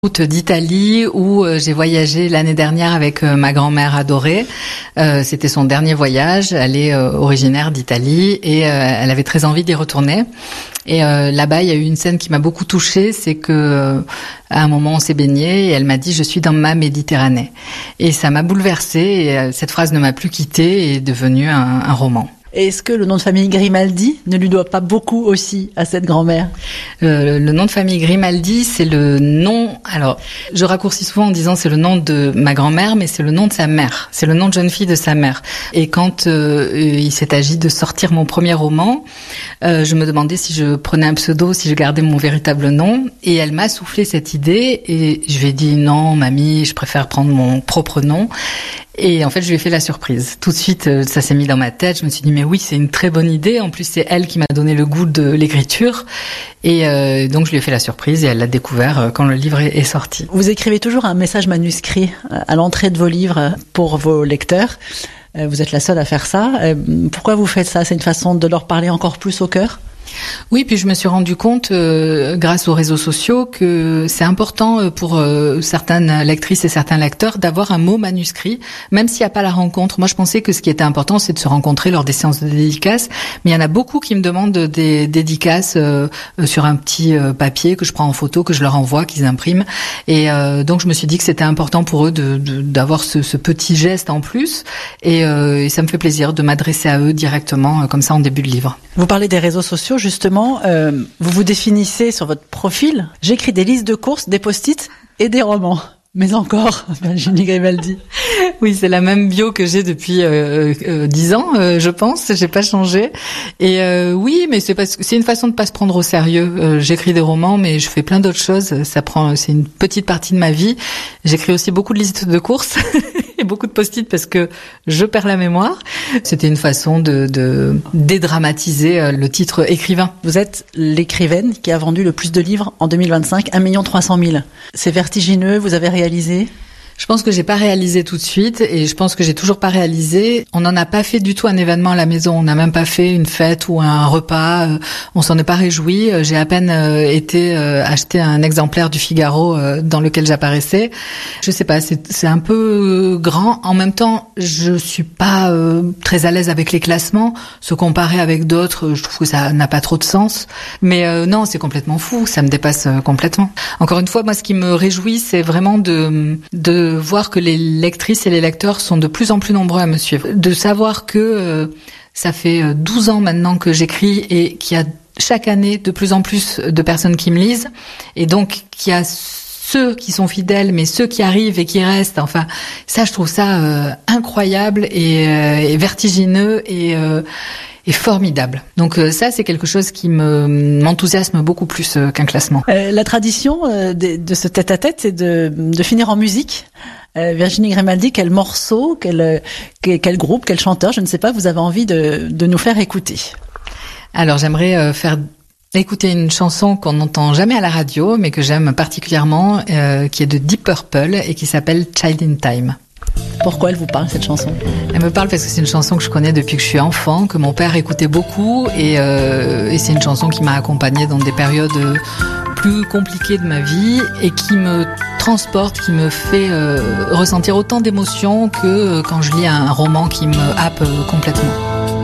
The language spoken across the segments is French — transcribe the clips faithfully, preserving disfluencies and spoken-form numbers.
Route d'Italie où euh, j'ai voyagé l'année dernière avec euh, ma grand-mère adorée. Euh, c'était son dernier voyage. Elle est euh, originaire d'Italie et euh, elle avait très envie d'y retourner. Et euh, là-bas, il y a eu une scène qui m'a beaucoup touchée, c'est que euh, à un moment on s'est baigné et elle m'a dit « Je suis dans ma Méditerranée ». Et ça m'a bouleversée et euh, cette phrase ne m'a plus quittée et est devenue un, un roman. Et est-ce que le nom de famille Grimaldi ne lui doit pas beaucoup aussi à cette grand-mère ? euh, Le nom de famille Grimaldi, c'est le nom... Alors, je raccourcis souvent en disant c'est le nom de ma grand-mère, mais c'est le nom de sa mère. C'est le nom de jeune fille de sa mère. Et quand euh, il s'est agi de sortir mon premier roman, euh, je me demandais si je prenais un pseudo, si je gardais mon véritable nom. Et elle m'a soufflé cette idée et je lui ai dit non, mamie, je préfère prendre mon propre nom. Et en fait, je lui ai fait la surprise. Tout de suite, ça s'est mis dans ma tête. Je me suis dit, mais oui, c'est une très bonne idée. En plus, c'est elle qui m'a donné le goût de l'écriture. Et euh, donc, je lui ai fait la surprise et elle l'a découvert quand le livre est sorti. Vous écrivez toujours un message manuscrit à l'entrée de vos livres pour vos lecteurs. Vous êtes la seule à faire ça. Pourquoi vous faites ça ? C'est une façon de leur parler encore plus au cœur ? Oui, puis je me suis rendu compte, euh, grâce aux réseaux sociaux, que c'est important pour euh, certaines lectrices et certains lecteurs d'avoir un mot manuscrit, même s'il n'y a pas la rencontre. Moi, je pensais que ce qui était important, c'est de se rencontrer lors des séances de dédicaces, mais il y en a beaucoup qui me demandent des dédicaces euh, sur un petit euh, papier que je prends en photo, que je leur envoie, qu'ils impriment. Et euh, donc, je me suis dit que c'était important pour eux de, de, d'avoir ce, ce petit geste en plus. Et, euh, et ça me fait plaisir de m'adresser à eux directement, euh, comme ça, en début de livre. Vous parlez des réseaux sociaux, justement, euh, vous vous définissez sur votre profil. J'écris des listes de courses, des post-it et des romans. Mais encore, Virginie Grimaldi. Oui, c'est la même bio que j'ai depuis euh, euh, dix ans, euh, je pense. J'ai pas changé. Et euh, oui, mais c'est parce que c'est une façon de pas se prendre au sérieux. Euh, j'écris des romans, mais je fais plein d'autres choses. Ça prend, c'est une petite partie de ma vie. J'écris aussi beaucoup de listes de courses et beaucoup de post-it parce que je perds la mémoire. C'était une façon de, de dédramatiser le titre écrivain. Vous êtes l'écrivaine qui a vendu le plus de livres en deux mille vingt-cinq, un million trois cent mille. C'est vertigineux. Vous avez réalisé ? Je pense que j'ai pas réalisé tout de suite et je pense que j'ai toujours pas réalisé. On n'en a pas fait du tout un événement à la maison. On n'a même pas fait une fête ou un repas. On s'en est pas réjoui. J'ai à peine été acheter un exemplaire du Figaro dans lequel j'apparaissais. Je sais pas, c'est, c'est un peu grand. En même temps, je suis pas très à l'aise avec les classements. Se comparer avec d'autres, je trouve que ça n'a pas trop de sens. Mais euh, non, c'est complètement fou. Ça me dépasse complètement. Encore une fois, moi, ce qui me réjouit, c'est vraiment de de voir que les lectrices et les lecteurs sont de plus en plus nombreux à me suivre. De savoir que euh, ça fait douze ans maintenant que j'écris et qu'il y a chaque année de plus en plus de personnes qui me lisent. Et donc, qu'il y a ceux qui sont fidèles, mais ceux qui arrivent et qui restent. Enfin, ça, je trouve ça euh, incroyable et, euh, et vertigineux et... Euh, est formidable. Donc euh, ça, c'est quelque chose qui me m'enthousiasme beaucoup plus euh, qu'un classement. Euh, la tradition euh, de, de ce tête-à-tête, c'est de, de finir en musique. Euh, Virginie Grimaldi, quel morceau, quel, quel, quel groupe, quel chanteur, je ne sais pas, vous avez envie de, de nous faire écouter? Alors, j'aimerais euh, faire écouter une chanson qu'on n'entend jamais à la radio, mais que j'aime particulièrement, euh, qui est de Deep Purple et qui s'appelle Child in Time. Pourquoi elle vous parle, cette chanson ? Elle me parle parce que c'est une chanson que je connais depuis que je suis enfant, que mon père écoutait beaucoup et, euh, et c'est une chanson qui m'a accompagnée dans des périodes plus compliquées de ma vie et qui me transporte, qui me fait euh, ressentir autant d'émotions que euh, quand je lis un roman qui me happe euh, complètement.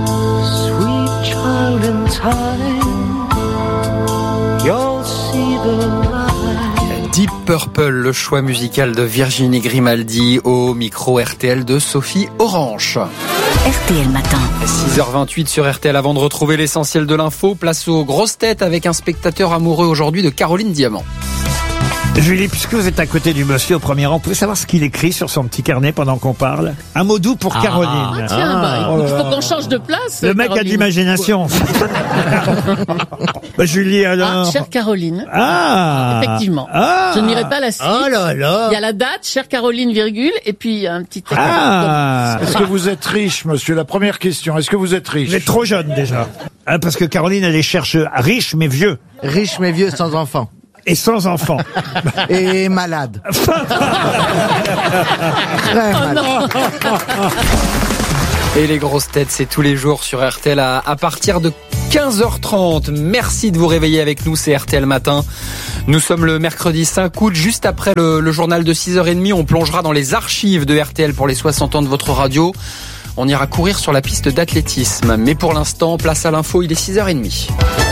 Sweet child in time, you'll see the Deep Purple, le choix musical de Virginie Grimaldi au micro R T L de Sophie Orange. R T L Matin. six heures vingt-huit sur R T L. Avant de retrouver l'essentiel de l'info, place aux grosses têtes avec un spectateur amoureux aujourd'hui de Caroline Diamant. Julie, puisque vous êtes à côté du monsieur au premier rang, vous pouvez savoir ce qu'il écrit sur son petit carnet pendant qu'on parle? Un mot doux pour ah, Caroline. Ah, tiens, bah, écoute, il faut qu'on change de place. Le mec Caroline. a de l'imagination. bah, Julie, alors. Ah, chère Caroline. Ah. Effectivement. Ah. Je n'irai pas la suite. Oh là là. Il y a la date, chère Caroline, virgule, et puis un petit texte. Ah. Est-ce que vous êtes riche, monsieur? La première question. Est-ce que vous êtes riche? Vous êtes trop jeune, déjà. Hein, parce que Caroline, elle les cherche riche, mais vieux. Riche, mais vieux, sans enfant. Et sans enfant. Et malade. Très malade. Et les grosses têtes, c'est tous les jours sur R T L à, à partir de quinze heures trente, merci de vous réveiller avec nous, c'est R T L Matin. Nous sommes le mercredi cinq août, juste après le, le journal de six heures trente, on plongera dans les archives de R T L pour les soixante ans de votre radio. On ira courir sur la piste d'athlétisme. Mais pour l'instant, place à l'info, il est six heures trente.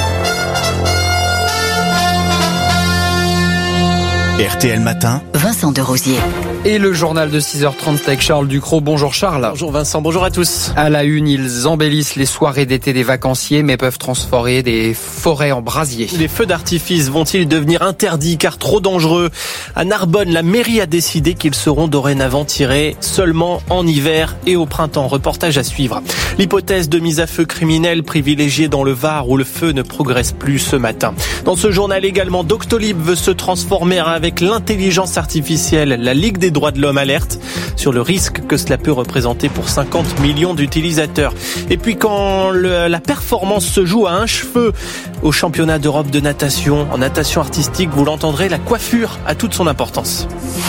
R T L Matin, Vincent Derosier. Et le journal de six heures trente avec Charles Ducrot. Bonjour Charles. Bonjour Vincent, bonjour à tous. À la une, ils embellissent les soirées d'été des vacanciers, mais peuvent transformer des forêts en brasiers. Les feux d'artifice vont-ils devenir interdits car trop dangereux ? À Narbonne, la mairie a décidé qu'ils seront dorénavant tirés seulement en hiver et au printemps. Reportage à suivre. L'hypothèse de mise à feu criminelle privilégiée dans le Var où le feu ne progresse plus ce matin. Dans ce journal également, Doctolib veut se transformer avec l'intelligence artificielle. La Ligue des droits de l'homme alerte sur le risque que cela peut représenter pour cinquante millions d'utilisateurs. Et puis quand le, la performance se joue à un cheveu au championnat d'Europe de natation, en natation artistique, vous l'entendrez, la coiffure a toute son importance.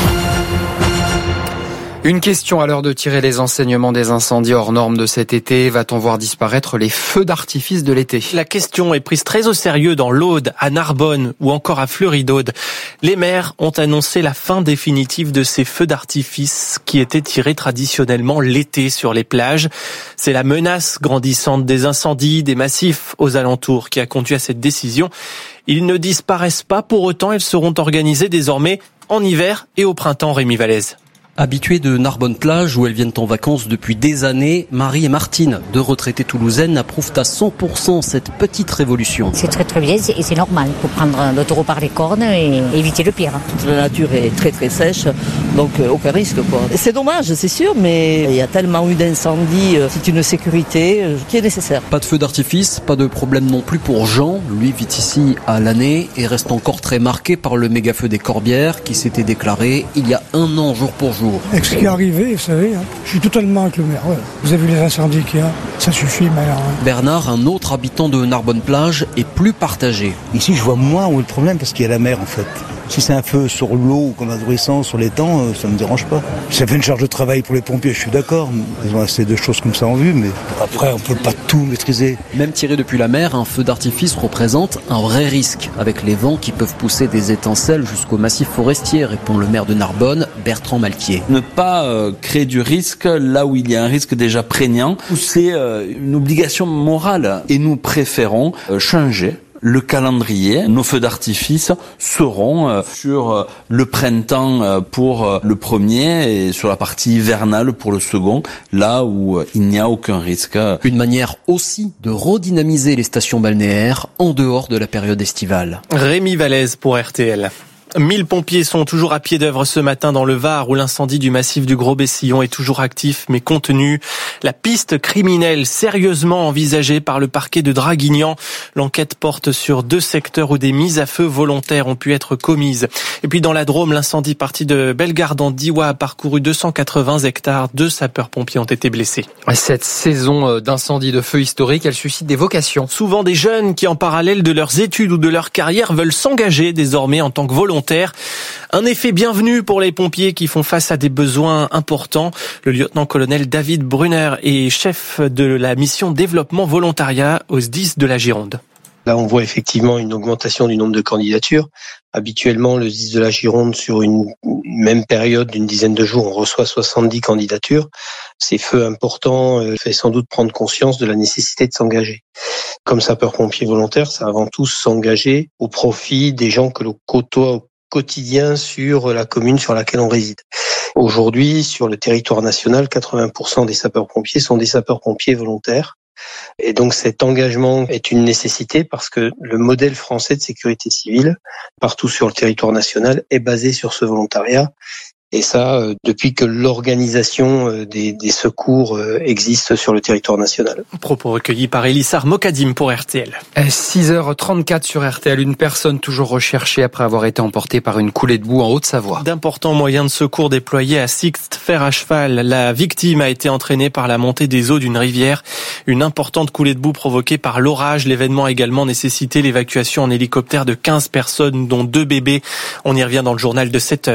Une question à l'heure de tirer les enseignements des incendies hors normes de cet été. Va-t-on voir disparaître les feux d'artifice de l'été ? La question est prise très au sérieux dans l'Aude, à Narbonne ou encore à Fleury-d'Aude. Les maires ont annoncé la fin définitive de ces feux d'artifice qui étaient tirés traditionnellement l'été sur les plages. C'est la menace grandissante des incendies, des massifs aux alentours qui a conduit à cette décision. Ils ne disparaissent pas pour autant, ils seront organisés désormais en hiver et au printemps, Rémi Vallès. Habituées de Narbonne-Plage, où elles viennent en vacances depuis des années, Marie et Martine, deux retraitées toulousaines, approuvent à cent pour cent cette petite révolution. C'est très très bien et c'est normal. Il faut prendre le taureau par les cornes et éviter le pire. Toute la nature est très très sèche, donc euh, aucun risque, quoi. C'est dommage, c'est sûr, mais il y a tellement eu d'incendies, euh, c'est une sécurité euh, qui est nécessaire. Pas de feu d'artifice, pas de problème non plus pour Jean. Lui vit ici à l'année et reste encore très marqué par le méga feu des Corbières qui s'était déclaré il y a un an jour pour jour. Avec ce qui est arrivé, vous savez, hein, je suis totalement avec le maire. Ouais. Vous avez vu les incendies qu'il y a, ça suffit maintenant. Hein. Bernard, un autre habitant de Narbonne-Plage, est plus partagé. Ici, je vois moins où est le problème parce qu'il y a la mer en fait. Si c'est un feu sur l'eau ou comme un bruissant sur l'étang, ça ne me dérange pas. Ça fait une charge de travail pour les pompiers, je suis d'accord. Ils ont assez de choses comme ça en vue, mais après, on ne peut pas tout maîtriser. Même tiré depuis la mer, un feu d'artifice représente un vrai risque, avec les vents qui peuvent pousser des étincelles jusqu'au massif forestier, répond le maire de Narbonne, Bertrand Malquier. Ne pas euh, créer du risque là où il y a un risque déjà prégnant, c'est euh, une obligation morale. Et nous préférons euh, changer le calendrier. Nos feux d'artifice seront euh, sur euh, le printemps euh, pour euh, le premier et sur la partie hivernale pour le second, là où euh, il n'y a aucun risque. Une manière aussi de redynamiser les stations balnéaires en dehors de la période estivale. Rémi Vallès pour R T L. mille pompiers sont toujours à pied d'œuvre ce matin dans le Var où l'incendie du massif du Gros-Bessillon est toujours actif mais contenu. La piste criminelle sérieusement envisagée par le parquet de Draguignan. L'enquête porte sur deux secteurs où des mises à feu volontaires ont pu être commises. Et puis dans la Drôme, l'incendie parti de Bellegarde en Diois a parcouru deux cent quatre-vingts hectares. Deux sapeurs-pompiers ont été blessés. Cette saison d'incendie de feu historique, elle suscite des vocations. Souvent des jeunes qui en parallèle de leurs études ou de leur carrière veulent s'engager désormais en tant que volontaires. Un effet bienvenu pour les pompiers qui font face à des besoins importants. Le lieutenant-colonel David Brunner est chef de la mission développement volontariat au S D I S de la Gironde. Là, on voit effectivement une augmentation du nombre de candidatures. Habituellement, le S D I S de la Gironde, sur une même période d'une dizaine de jours, on reçoit soixante-dix candidatures. Ces feux importants euh, fait sans doute prendre conscience de la nécessité de s'engager. Comme sapeur-pompier volontaire, c'est avant tout s'engager au profit des gens que l'on côtoie au quotidien sur la commune sur laquelle on réside. Aujourd'hui, sur le territoire national, quatre-vingts pour cent des sapeurs-pompiers sont des sapeurs-pompiers volontaires. Et donc cet engagement est une nécessité parce que le modèle français de sécurité civile, partout sur le territoire national, est basé sur ce volontariat. Et ça, depuis que l'organisation des, des secours existe sur le territoire national. Propos recueillis par Elissar Mokadim pour R T L. six heures trente-quatre sur R T L. Une personne toujours recherchée après avoir été emportée par une coulée de boue en Haute-Savoie. D'importants moyens de secours déployés à Sixte, fer à cheval. La victime a été entraînée par la montée des eaux d'une rivière. Une importante coulée de boue provoquée par l'orage. L'événement a également nécessité l'évacuation en hélicoptère de quinze personnes, dont deux bébés. On y revient dans le journal de sept heures.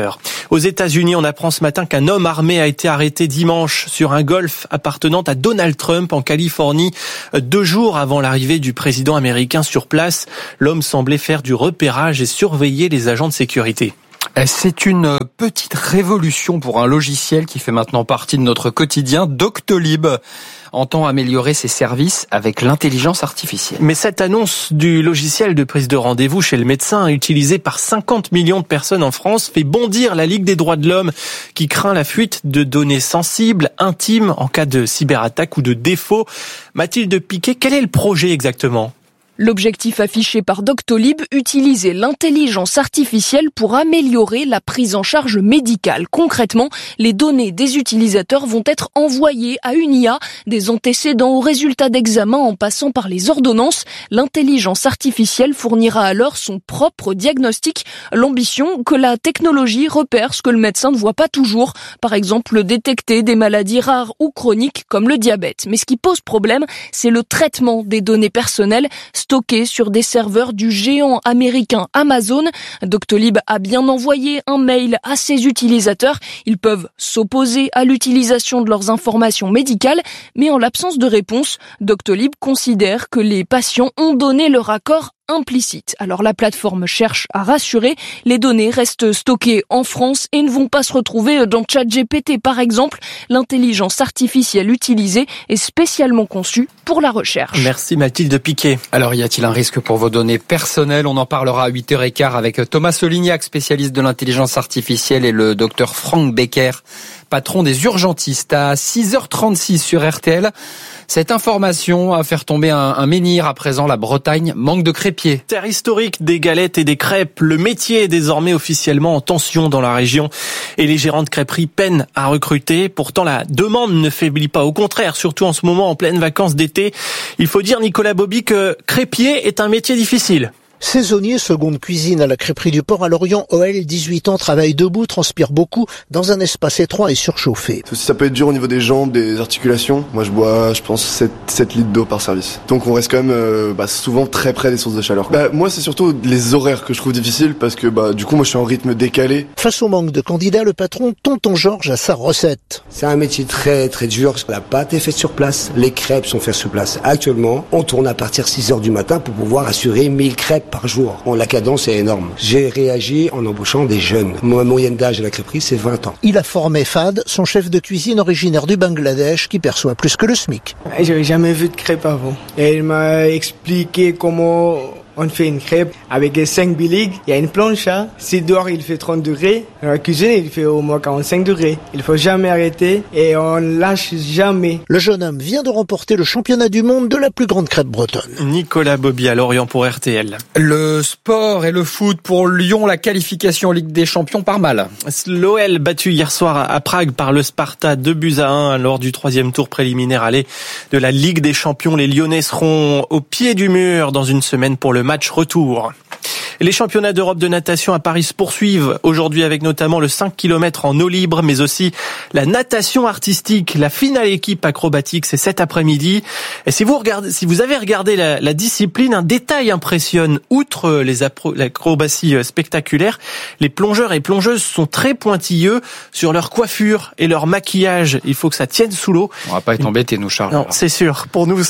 Aux États-Unis, on apprend ce matin qu'un homme armé a été arrêté dimanche sur un golf appartenant à Donald Trump en Californie, deux jours avant l'arrivée du président américain sur place. L'homme semblait faire du repérage et surveiller les agents de sécurité. C'est une petite révolution pour un logiciel qui fait maintenant partie de notre quotidien. Doctolib entend améliorer ses services avec l'intelligence artificielle. Mais cette annonce du logiciel de prise de rendez-vous chez le médecin, utilisé par cinquante millions de personnes en France, fait bondir la Ligue des droits de l'homme qui craint la fuite de données sensibles, intimes, en cas de cyberattaque ou de défaut. Mathilde Piquet, quel est le projet exactement ? L'objectif affiché par Doctolib, utiliser l'intelligence artificielle pour améliorer la prise en charge médicale. Concrètement, les données des utilisateurs vont être envoyées à une I A, des antécédents aux résultats d'examen en passant par les ordonnances. L'intelligence artificielle fournira alors son propre diagnostic. L'ambition, que la technologie repère ce que le médecin ne voit pas toujours. Par exemple, détecter des maladies rares ou chroniques comme le diabète. Mais ce qui pose problème, c'est le traitement des données personnelles stockés sur des serveurs du géant américain Amazon. Doctolib a bien envoyé un mail à ses utilisateurs. Ils peuvent s'opposer à l'utilisation de leurs informations médicales, mais en l'absence de réponse, Doctolib considère que les patients ont donné leur accord implicite. Alors la plateforme cherche à rassurer, les données restent stockées en France et ne vont pas se retrouver dans ChatGPT par exemple. L'intelligence artificielle utilisée est spécialement conçue pour la recherche. Merci Mathilde Piquet. Alors y a-t-il un risque pour vos données personnelles ? On en parlera à huit heures quinze avec Thomas Solignac, spécialiste de l'intelligence artificielle, et le docteur Franck Becker, patron des urgentistes, à six heures trente-six sur R T L. Cette information à faire tomber un, un menhir à présent, la Bretagne manque de crépiers. Terre historique des galettes et des crêpes, le métier est désormais officiellement en tension dans la région et les gérants de crêperies peinent à recruter. Pourtant, la demande ne faiblit pas, au contraire, surtout en ce moment en pleine vacances d'été. Il faut dire, Nicolas Bobby, que crêpier est un métier difficile. Saisonnier, seconde cuisine à la crêperie du Port à Lorient, O L, dix-huit ans, travaille debout, transpire beaucoup, dans un espace étroit et surchauffé. Ça peut être dur au niveau des jambes, des articulations. Moi, je bois, je pense, sept litres d'eau par service. Donc, on reste quand même euh, bah, souvent très près des sources de chaleur. Bah, moi, c'est surtout les horaires que je trouve difficiles parce que bah, du coup, moi, je suis en rythme décalé. Face au manque de candidats, le patron, Tonton Georges, a sa recette. C'est un métier très, très dur. La pâte est faite sur place, les crêpes sont faites sur place. Actuellement, on tourne à partir de six heures du matin pour pouvoir assurer mille crêpes par jour. On La cadence est énorme. J'ai réagi en embauchant des jeunes. Ma moyenne d'âge à la crêperie, c'est vingt ans. Il a formé Fad, son chef de cuisine originaire du Bangladesh, qui perçoit plus que le SMIC. J'avais jamais vu de crêpes avant. Et il m'a expliqué comment on fait une crêpe avec cinq biligues. Il y a une planche, hein. Si dehors il fait trente degrés, dans la cuisine il fait au moins quarante-cinq degrés. Il faut jamais arrêter et on lâche jamais. Le jeune homme vient de remporter le championnat du monde de la plus grande crêpe bretonne. Nicolas Bobby à Lorient pour R T L. Le sport et le foot pour Lyon, la qualification en Ligue des Champions par mal. L'O L battu hier soir à Prague par le Sparta, deux buts à un lors du troisième tour préliminaire aller de la Ligue des Champions. Les Lyonnais seront au pied du mur dans une semaine pour le match retour. Les championnats d'Europe de natation à Paris se poursuivent aujourd'hui avec notamment le cinq kilomètres en eau libre, mais aussi la natation artistique. La finale équipe acrobatique, c'est cet après-midi. Et si vous regardez, si vous avez regardé la, la discipline, un détail impressionne. Outre les acrobaties spectaculaires, les plongeurs et plongeuses sont très pointilleux sur leur coiffure et leur maquillage. Il faut que ça tienne sous l'eau. On va pas être embêtés, nous, Charles. Non, c'est sûr. Pour nous,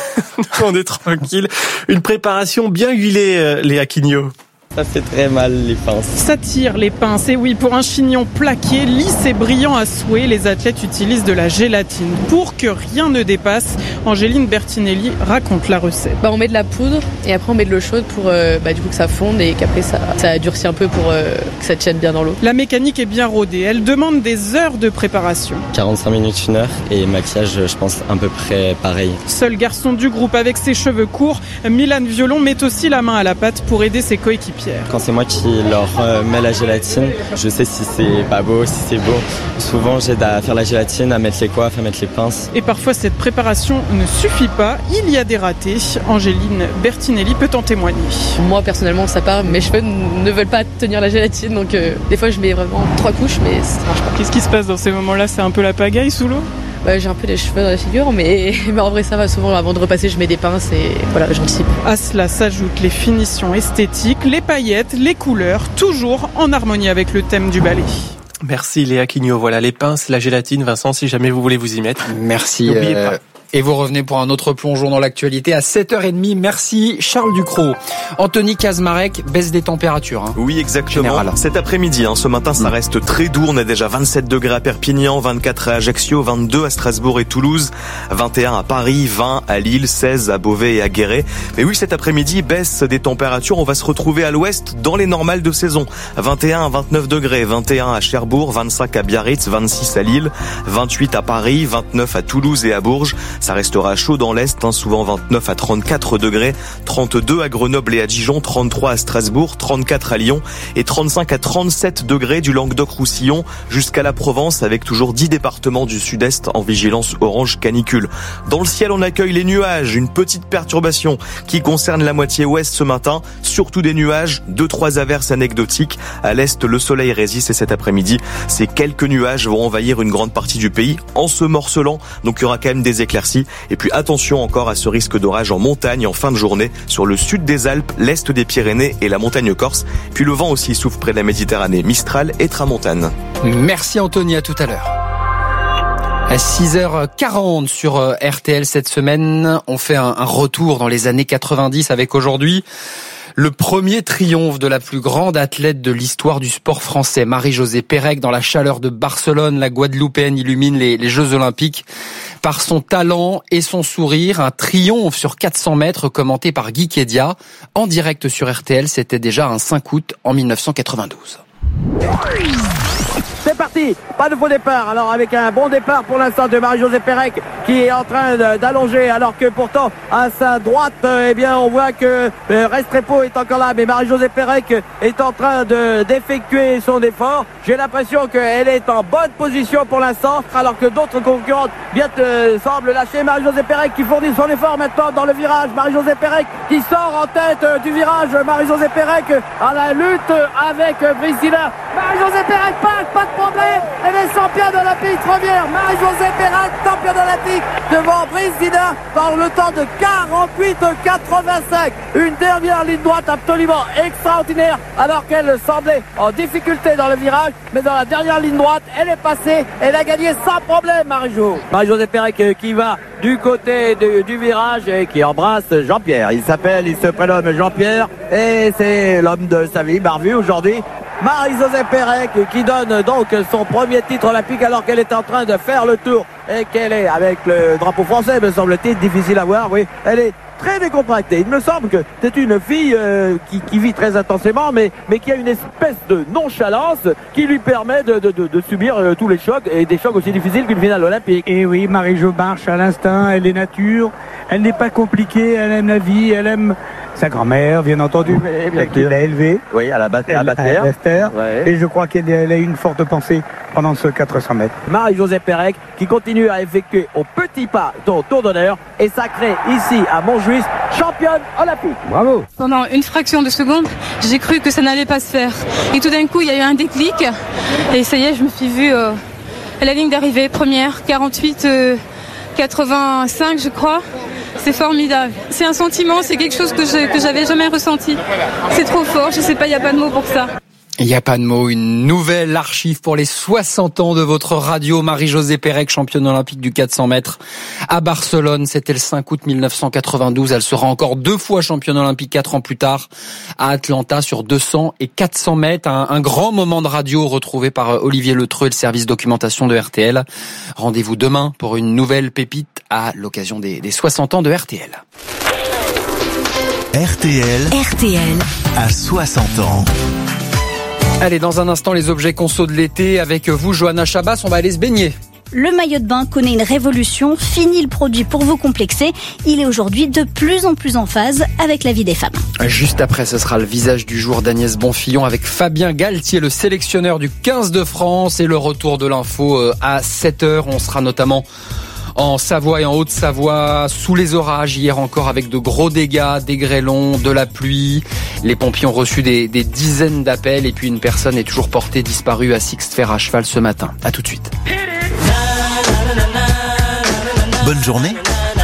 on est tranquille. Une préparation bien huilée, les Aquigno. Ça fait très mal les pinces. Ça tire les pinces. Et oui, pour un chignon plaqué, lisse et brillant à souhait, les athlètes utilisent de la gélatine pour que rien ne dépasse. Angéline Bertinelli raconte la recette. Bah, on met de la poudre et après on met de l'eau chaude pour euh, bah, du coup que ça fonde et qu'après ça, ça durcit un peu pour euh, que ça tienne bien dans l'eau. La mécanique est bien rodée. Elle demande des heures de préparation. quarante-cinq minutes, une heure et maquillage, je pense, à peu près pareil. Seul garçon du groupe avec ses cheveux courts, Milan Violon met aussi la main à la pâte pour aider ses coéquipiers. Quand c'est moi qui leur euh, mets la gélatine, je sais si c'est pas beau, si c'est beau. Souvent, j'aide à faire la gélatine, à mettre les coiffes, à mettre les pinces. Et parfois, cette préparation ne suffit pas. Il y a des ratés. Angéline Bertinelli peut en témoigner. Moi, personnellement, ça part. Mes cheveux ne veulent pas tenir la gélatine. Donc, euh, des fois, je mets vraiment trois couches, mais ça marche pas. Qu'est-ce qui se passe dans ces moments-là ? C'est un peu la pagaille sous l'eau ? Bah, j'ai un peu des cheveux dans la figure, mais, mais en vrai ça va. Souvent avant de repasser, je mets des pinces et voilà, j'anticipe. À cela s'ajoutent les finitions esthétiques, les paillettes, les couleurs, toujours en harmonie avec le thème du ballet. Merci Léa Quignot. Voilà les pinces, la gélatine, Vincent, si jamais vous voulez vous y mettre. Merci. N'oubliez euh... pas. Et vous revenez pour un autre plongeon dans l'actualité à sept heures trente. Merci Charles Ducrot. Anthony Kazmarek, baisse des températures. Hein. Oui, exactement. Général. Cet après-midi, hein, ce matin, ça reste très doux. On est déjà vingt-sept degrés à Perpignan, vingt-quatre à Ajaccio, vingt-deux à Strasbourg et Toulouse, vingt et un à Paris, vingt à Lille, seize à Beauvais et à Guéret. Mais oui, cet après-midi, baisse des températures. On va se retrouver à l'ouest dans les normales de saison. vingt et un à vingt-neuf degrés, vingt et un à Cherbourg, vingt-cinq à Biarritz, vingt-six à Lille, vingt-huit à Paris, vingt-neuf à Toulouse et à Bourges. Ça restera chaud dans l'Est, hein, souvent vingt-neuf à trente-quatre degrés, trente-deux à Grenoble et à Dijon, trente-trois à Strasbourg, trente-quatre à Lyon et trente-cinq à trente-sept degrés du Languedoc-Roussillon jusqu'à la Provence, avec toujours dix départements du sud-est en vigilance orange canicule. Dans le ciel, on accueille les nuages, une petite perturbation qui concerne la moitié ouest ce matin, surtout des nuages, deux trois averses anecdotiques. À l'est, le soleil résiste et cet après-midi, ces quelques nuages vont envahir une grande partie du pays en se morcelant, donc il y aura quand même des éclaircies. Et puis attention encore à ce risque d'orage en montagne en fin de journée sur le sud des Alpes, l'est des Pyrénées et la montagne corse. Puis le vent aussi souffle près de la Méditerranée, Mistral et Tramontane. Merci Anthony, à tout à l'heure. À six heures quarante sur R T L cette semaine, on fait un retour dans les années quatre-vingt-dix avec aujourd'hui le premier triomphe de la plus grande athlète de l'histoire du sport français. Marie-Josée Pérec, dans la chaleur de Barcelone, la Guadeloupéenne illumine les, les Jeux Olympiques par son talent et son sourire. Un triomphe sur quatre cents mètres commenté par Guy Kédia en direct sur R T L. C'était déjà un cinq août en mille neuf cent quatre-vingt-douze. C'est parti, pas de faux départ. Alors avec un bon départ pour l'instant de Marie-Josée Pérec qui est en train d'allonger, alors que pourtant à sa droite, eh bien on voit que Restrepo est encore là, mais Marie-Josée Pérec est en train de d'effectuer son effort. J'ai l'impression qu'elle est en bonne position pour l'instant, alors que d'autres concurrentes bien euh, semblent lâcher. Marie-Josée Pérec qui fournit son effort maintenant dans le virage. Marie-Josée Pérec qui sort en tête euh, du virage. Marie-Josée Pérec à la lutte avec euh, Priscilla. Marie-Josée Pérec passe, pas de problème. Elle est championne olympique première. Marie-Josée Pérec, championne olympique devant Priscilla dans le temps de quarante-huit quatre-vingt-cinq. Une dernière ligne droite absolument extraordinaire, alors qu'elle semblait en difficulté dans le virage, mais dans la dernière ligne droite, elle est passée. Elle a gagné sans problème, Marie-Jo. Marie-Josée Pérec qui va du côté de, du virage et qui embrasse Jean-Pierre. Il s'appelle, il se prénomme Jean-Pierre et c'est l'homme de sa vie, Barbu aujourd'hui. Marie-Josée Pérec qui donne donc son premier titre olympique alors qu'elle est en train de faire le tour et qu'elle est avec le drapeau français, me semble-t-il, difficile à voir, oui. Elle est très décontractée. Il me semble que c'est une fille euh, qui, qui vit très intensément, mais, mais qui a une espèce de nonchalance qui lui permet de, de, de, de subir euh, tous les chocs, et des chocs aussi difficiles qu'une finale olympique. Et oui, Marie-Jo marche à l'instinct, elle est nature, elle n'est pas compliquée, elle aime la vie, elle aime sa grand-mère, bien entendu, oui, qui l'a élevée. Oui, à la Bastère. Ouais. Et je crois qu'elle a eu une forte pensée pendant ce quatre cents mètres. Marie-Josée Pérec qui continue à effectuer au petit pas son tour d'honneur et sacrée ici à Montjuïc championne olympique. Bravo. Pendant une fraction de seconde, j'ai cru que ça n'allait pas se faire. Et tout d'un coup, il y a eu un déclic. Et ça y est, je me suis vue euh, à la ligne d'arrivée, première, quarante-huit quatre-vingt-cinq, je crois. C'est formidable. C'est un sentiment, c'est quelque chose que je, que j'avais jamais ressenti. C'est trop fort, je sais pas, il n'y a pas de mots pour ça. Il n'y a pas de mots, une nouvelle archive pour les soixante ans de votre radio. Marie-Josée Pérec, championne olympique du quatre cents mètres à Barcelone. C'était le cinq août mille neuf cent quatre-vingt-douze. Elle sera encore deux fois championne olympique quatre ans plus tard à Atlanta sur deux cents et quatre cents mètres. Un, un grand moment de radio retrouvé par Olivier Letreux et le service documentation de R T L. Rendez-vous demain pour une nouvelle pépite à l'occasion des, des soixante ans de R T L. R T L. R T L. À soixante ans. Allez, dans un instant, les objets conso de l'été. Avec vous, Johanna Chabas, on va aller se baigner. Le maillot de bain connaît une révolution. Fini le produit pour vous complexer. Il est aujourd'hui de plus en plus en phase avec la vie des femmes. Juste après, ce sera le visage du jour d'Agnès Bonfillon avec Fabien Galtier, le sélectionneur du quinze de France, et le retour de l'info à sept heures. On sera notamment en Savoie et en Haute-Savoie, sous les orages hier encore, avec de gros dégâts, des grêlons, de la pluie. Les pompiers ont reçu des, des dizaines d'appels et puis une personne est toujours portée disparue à Sixte-Fer à cheval ce matin. À tout de suite. Bonne journée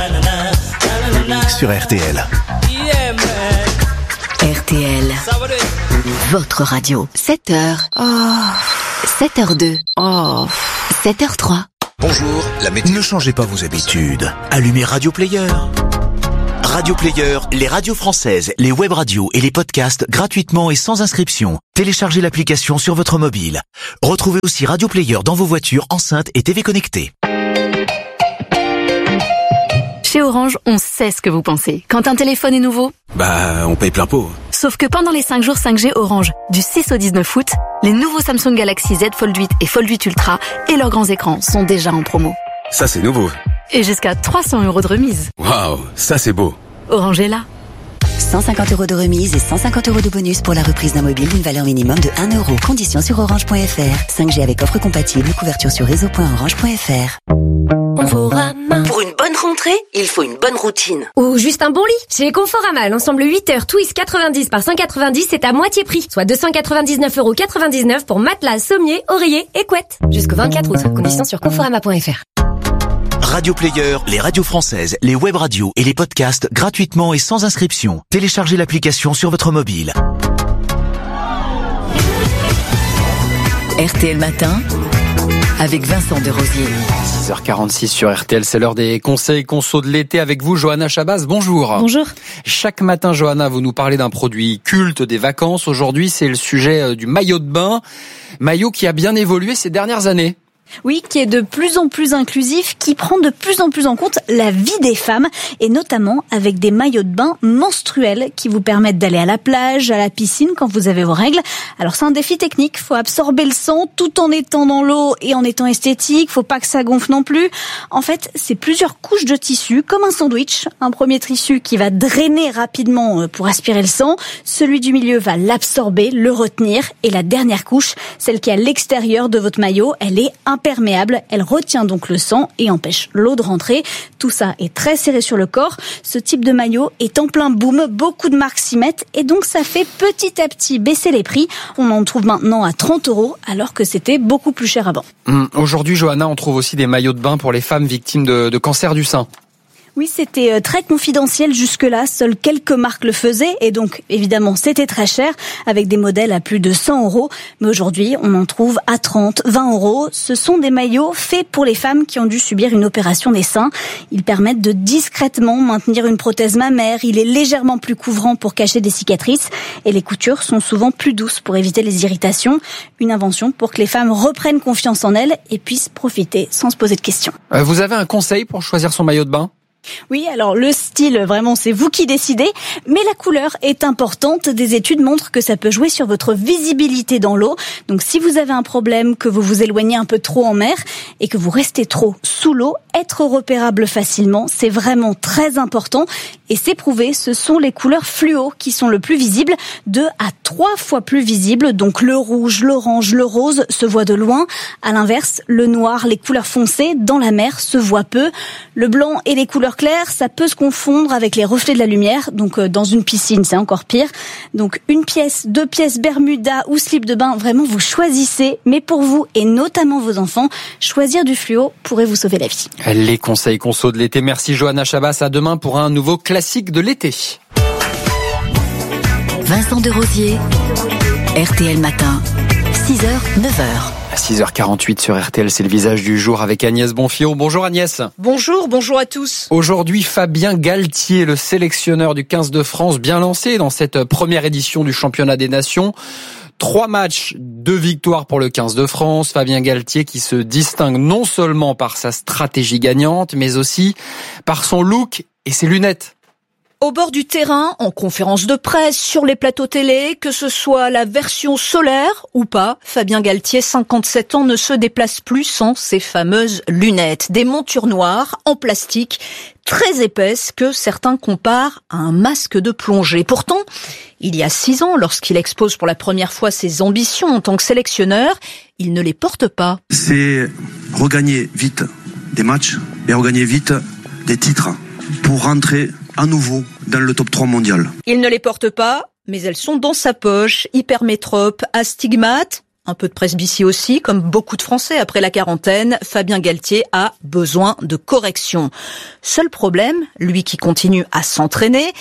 sur R T L. R T L, votre radio. sept heures. Oh. sept heures deux. Oh, sept heures trois. Bonjour, la météo. Ne changez pas vos habitudes. Allumez Radio Player. Radio Player, les radios françaises, les web radios et les podcasts gratuitement et sans inscription. Téléchargez l'application sur votre mobile. Retrouvez aussi Radio Player dans vos voitures, enceintes et T V connectées. Chez Orange, on sait ce que vous pensez. Quand un téléphone est nouveau, bah, on paye plein pot. Sauf que pendant les cinq jours cinq G Orange, du six au dix-neuf août, les nouveaux Samsung Galaxy Z Fold huit et Fold huit Ultra et leurs grands écrans sont déjà en promo. Ça, c'est nouveau. Et jusqu'à trois cents euros de remise. Waouh, ça c'est beau. Orange est là. cent cinquante euros de remise et cent cinquante euros de bonus pour la reprise d'un mobile d'une valeur minimum de un euro. Conditions sur orange point f r. cinq G avec offre compatible, couverture sur réseau point orange point f r. Conforama. Pour une bonne rentrée, il faut une bonne routine. Ou juste un bon lit. Chez Conforama, l'ensemble huit heures Twist quatre-vingt-dix par cent quatre-vingt-dix, c'est à moitié prix. Soit deux cent quatre-vingt-dix-neuf euros quatre-vingt-dix-neuf pour matelas, sommier, oreiller et couette. Jusqu'au vingt-quatre août. Conditions sur conforama point f r. Radio Player, les radios françaises, les web radios et les podcasts gratuitement et sans inscription. Téléchargez l'application sur votre mobile. R T L Matin avec Vincent Desrosiers. six heures quarante-six sur R T L, c'est l'heure des conseils conso de l'été avec vous, Johanna Chabas. Bonjour. Bonjour. Chaque matin, Johanna, vous nous parlez d'un produit culte des vacances. Aujourd'hui, c'est le sujet du maillot de bain. Maillot qui a bien évolué ces dernières années. Oui, qui est de plus en plus inclusif, qui prend de plus en plus en compte la vie des femmes, et notamment avec des maillots de bain menstruels qui vous permettent d'aller à la plage, à la piscine quand vous avez vos règles. Alors c'est un défi technique, faut absorber le sang tout en étant dans l'eau et en étant esthétique, faut pas que ça gonfle non plus. En fait, c'est plusieurs couches de tissu, comme un sandwich. Un premier tissu qui va drainer rapidement pour aspirer le sang, celui du milieu va l'absorber, le retenir, et la dernière couche, celle qui est à l'extérieur de votre maillot, elle est imperméable, elle retient donc le sang et empêche l'eau de rentrer. Tout ça est très serré sur le corps. Ce type de maillot est en plein boom, beaucoup de marques s'y mettent et donc ça fait petit à petit baisser les prix. On en trouve maintenant à trente euros alors que c'était beaucoup plus cher avant. Hum, aujourd'hui, Johanna, on trouve aussi des maillots de bain pour les femmes victimes de, de cancer du sein. Oui, c'était très confidentiel jusque-là, seules quelques marques le faisaient et donc évidemment c'était très cher avec des modèles à plus de cent euros. Mais aujourd'hui on en trouve à trente, vingt euros. Ce sont des maillots faits pour les femmes qui ont dû subir une opération des seins. Ils permettent de discrètement maintenir une prothèse mammaire. Il est légèrement plus couvrant pour cacher des cicatrices et les coutures sont souvent plus douces pour éviter les irritations. Une invention pour que les femmes reprennent confiance en elles et puissent profiter sans se poser de questions. Euh, vous avez un conseil pour choisir son maillot de bain ? Oui, alors le style, vraiment, c'est vous qui décidez, mais la couleur est importante. Des études montrent que ça peut jouer sur votre visibilité dans l'eau. Donc si vous avez un problème, que vous vous éloignez un peu trop en mer et que vous restez trop sous l'eau, être repérable facilement, c'est vraiment très important. Et c'est prouvé, ce sont les couleurs fluo qui sont le plus visibles, deux à trois fois plus visibles. Donc le rouge, l'orange, le rose se voient de loin. À l'inverse, le noir, les couleurs foncées dans la mer se voient peu. Le blanc et les couleurs claires, ça peut se confondre avec les reflets de la lumière. Donc dans une piscine, c'est encore pire. Donc une pièce, deux pièces Bermuda ou slip de bain, vraiment vous choisissez. Mais pour vous et notamment vos enfants, choisir du fluo pourrait vous sauver la vie. Les conseils conso de l'été. Merci Johanna Chabas. À demain pour un nouveau classique de l'été. Vincent Desrosiers, R T L Matin, six heures, neuf heures. À six heures quarante-huit sur R T L, c'est le visage du jour avec Agnès Bonfillon. Bonjour Agnès. Bonjour, bonjour à tous. Aujourd'hui, Fabien Galtier, le sélectionneur du quinze de France, bien lancé dans cette première édition du championnat des nations. Trois matchs, deux victoires pour le quinze de France. Fabien Galtier qui se distingue non seulement par sa stratégie gagnante, mais aussi par son look et ses lunettes. Au bord du terrain, en conférence de presse, sur les plateaux télé, que ce soit la version solaire ou pas, Fabien Galtier, cinquante-sept ans, ne se déplace plus sans ses fameuses lunettes. Des montures noires en plastique, très épaisses, que certains comparent à un masque de plongée. Pourtant, il y a six ans, lorsqu'il expose pour la première fois ses ambitions en tant que sélectionneur, il ne les porte pas. C'est regagner vite des matchs et regagner vite des titres pour rentrer à nouveau dans le top trois mondial. Il ne les porte pas, mais elles sont dans sa poche. Hypermétrope, astigmate, un peu de presbytie aussi, comme beaucoup de Français après la quarantaine, Fabien Galtier a besoin de correction. Seul problème, lui qui continue à s'entraîner,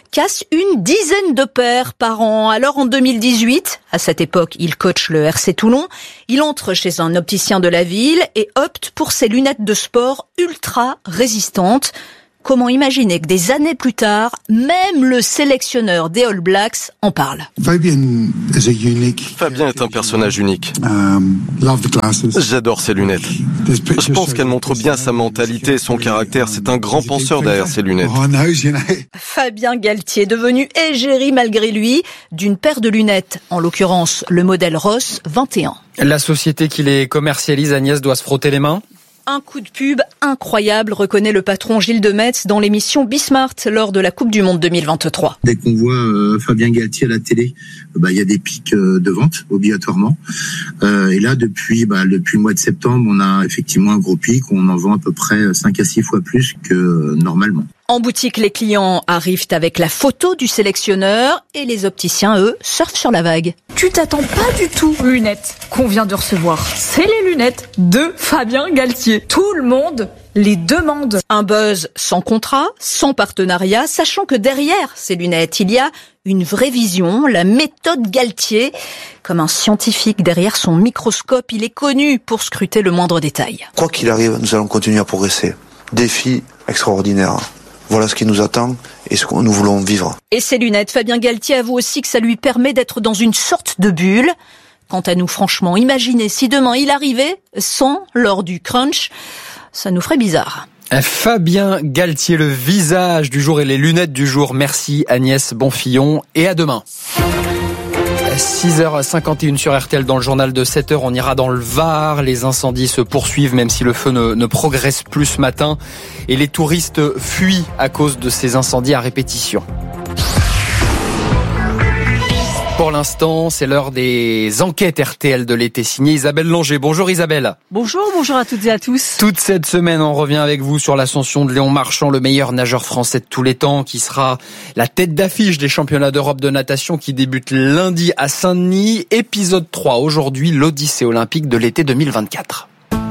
casse une dizaine de paires par an. Alors en deux mille dix-huit, à cette époque, il coach le R C Toulon. Il entre chez un opticien de la ville et opte pour ses lunettes de sport ultra résistantes. Comment imaginer que des années plus tard, même le sélectionneur des All Blacks en parle. Fabien est un personnage unique. J'adore ses lunettes. Je pense qu'elle montre bien sa mentalité et son caractère. C'est un grand penseur derrière ses lunettes. Fabien Galtier, devenu égérie malgré lui, d'une paire de lunettes, en l'occurrence le modèle Ross vingt et un. La société qui les commercialise, Agnès, doit se frotter les mains. Un coup de pub incroyable, reconnaît le patron Gilles Demetz dans l'émission Bismart lors de la Coupe du Monde deux mille vingt-trois. Dès qu'on voit euh, Fabien Galtier à la télé, bah, y a des pics euh, de vente, obligatoirement. Euh, et là, depuis, bah, depuis le mois de septembre, on a effectivement un gros pic. On en vend à peu près cinq à six fois plus que euh, normalement. En boutique, les clients arrivent avec la photo du sélectionneur et les opticiens, eux, surfent sur la vague. Tu t'attends pas du tout aux lunettes qu'on vient de recevoir. C'est les lunettes de Fabien Galtier. Tout le monde les demande. Un buzz sans contrat, sans partenariat, sachant que derrière ces lunettes, il y a une vraie vision, la méthode Galtier. Comme un scientifique derrière son microscope, il est connu pour scruter le moindre détail. Quoi qu'il arrive, nous allons continuer à progresser. Défi extraordinaire. Voilà ce qui nous attend et ce que nous voulons vivre. Et ces lunettes, Fabien Galtier avoue aussi que ça lui permet d'être dans une sorte de bulle. Quant à nous, franchement, imaginez si demain il arrivait sans lors du crunch, ça nous ferait bizarre. Fabien Galtier, le visage du jour et les lunettes du jour. Merci Agnès Bonfillon et à demain. six heures cinquante et une sur R T L dans le journal de sept heures. On ira dans le Var. Les incendies se poursuivent même si le feu ne, ne progresse plus ce matin. Et les touristes fuient à cause de ces incendies à répétition. Pour l'instant, c'est l'heure des enquêtes R T L de l'été, signée Isabelle Langer. Bonjour Isabelle. Bonjour, bonjour à toutes et à tous. Toute cette semaine, on revient avec vous sur l'ascension de Léon Marchand, le meilleur nageur français de tous les temps, qui sera la tête d'affiche des championnats d'Europe de natation qui débutent lundi à Saint-Denis. Épisode trois, aujourd'hui, l'Odyssée olympique de l'été deux mille vingt-quatre.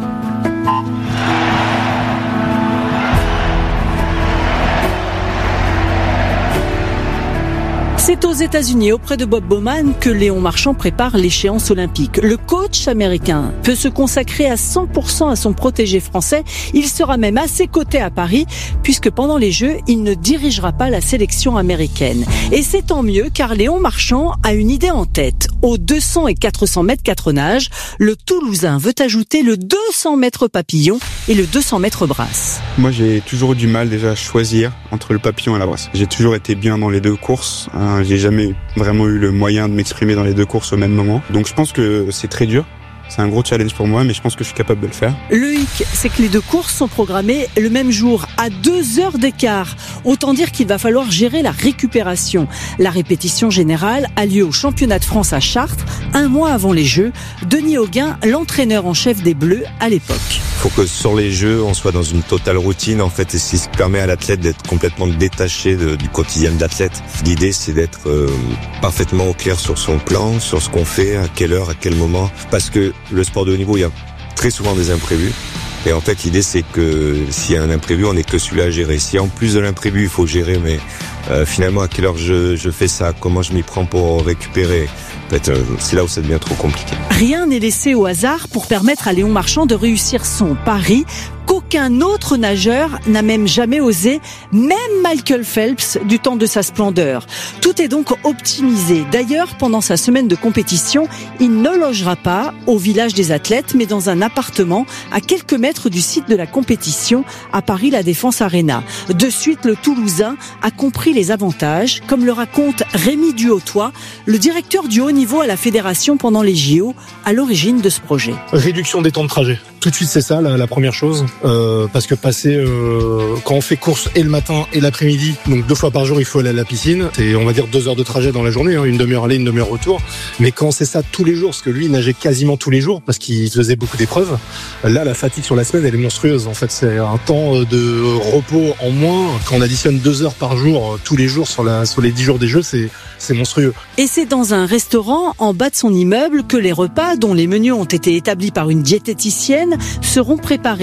C'est aux États-Unis, auprès de Bob Bowman, que Léon Marchand prépare l'échéance olympique. Le coach américain peut se consacrer à cent pour cent à son protégé français. Il sera même à ses côtés à Paris, puisque pendant les Jeux, il ne dirigera pas la sélection américaine. Et c'est tant mieux, car Léon Marchand a une idée en tête. Aux deux cents et quatre cents mètres quatre nages, le Toulousain veut ajouter le deux cents mètres papillon et le deux cents mètres brasse. Moi, j'ai toujours eu du mal déjà à choisir entre le papillon et la brasse. J'ai toujours été bien dans les deux courses. J'ai jamais vraiment eu le moyen de m'exprimer dans les deux courses au même moment. Donc je pense que c'est très dur. C'est un gros challenge pour moi, mais je pense que je suis capable de le faire. Le hic, c'est que les deux courses sont programmées le même jour, à deux heures d'écart. Autant dire qu'il va falloir gérer la récupération. La répétition générale a lieu au championnat de France à Chartres, un mois avant les Jeux. Denis Auguin, l'entraîneur en chef des Bleus à l'époque. Il faut que sur les Jeux, on soit dans une totale routine, en fait, et c'est ce qui permet à l'athlète d'être complètement détaché de, du quotidien de l'athlète. L'idée, c'est d'être euh, parfaitement au clair sur son plan, sur ce qu'on fait, à quelle heure, à quel moment, parce que le sport de haut niveau, il y a très souvent des imprévus. Et en fait, l'idée, c'est que s'il y a un imprévu, on n'est que celui-là à gérer. Si en plus de l'imprévu, il faut gérer, mais euh, finalement, à quelle heure je, je fais ça, comment je m'y prends pour récupérer, en fait, euh, c'est là où ça devient trop compliqué. Rien n'est laissé au hasard pour permettre à Léon Marchand de réussir son pari qu'aucun autre nageur n'a même jamais osé, même Michael Phelps du temps de sa splendeur. Tout est donc optimisé. D'ailleurs, pendant sa semaine de compétition, il ne logera pas au village des athlètes, mais dans un appartement à quelques mètres du site de la compétition à Paris La Défense Arena. De suite, le Toulousain a compris les avantages, comme le raconte Rémi Duhautois, le directeur du haut niveau à la fédération pendant les J O, à l'origine de ce projet. Réduction des temps de trajet. Tout de suite, c'est ça la, la première chose. Euh, parce que passer euh, quand on fait course et le matin et l'après-midi, donc deux fois par jour il faut aller à la piscine, c'est on va dire deux heures de trajet dans la journée, hein, une demi-heure aller, une demi-heure retour, mais quand c'est ça tous les jours, parce que lui il nageait quasiment tous les jours parce qu'il faisait beaucoup d'épreuves, là la fatigue sur la semaine elle est monstrueuse, en fait c'est un temps de repos en moins, quand on additionne deux heures par jour tous les jours sur, la, sur les dix jours des Jeux, c'est, c'est monstrueux. Et c'est dans un restaurant en bas de son immeuble que les repas, dont les menus ont été établis par une diététicienne, seront préparés. Et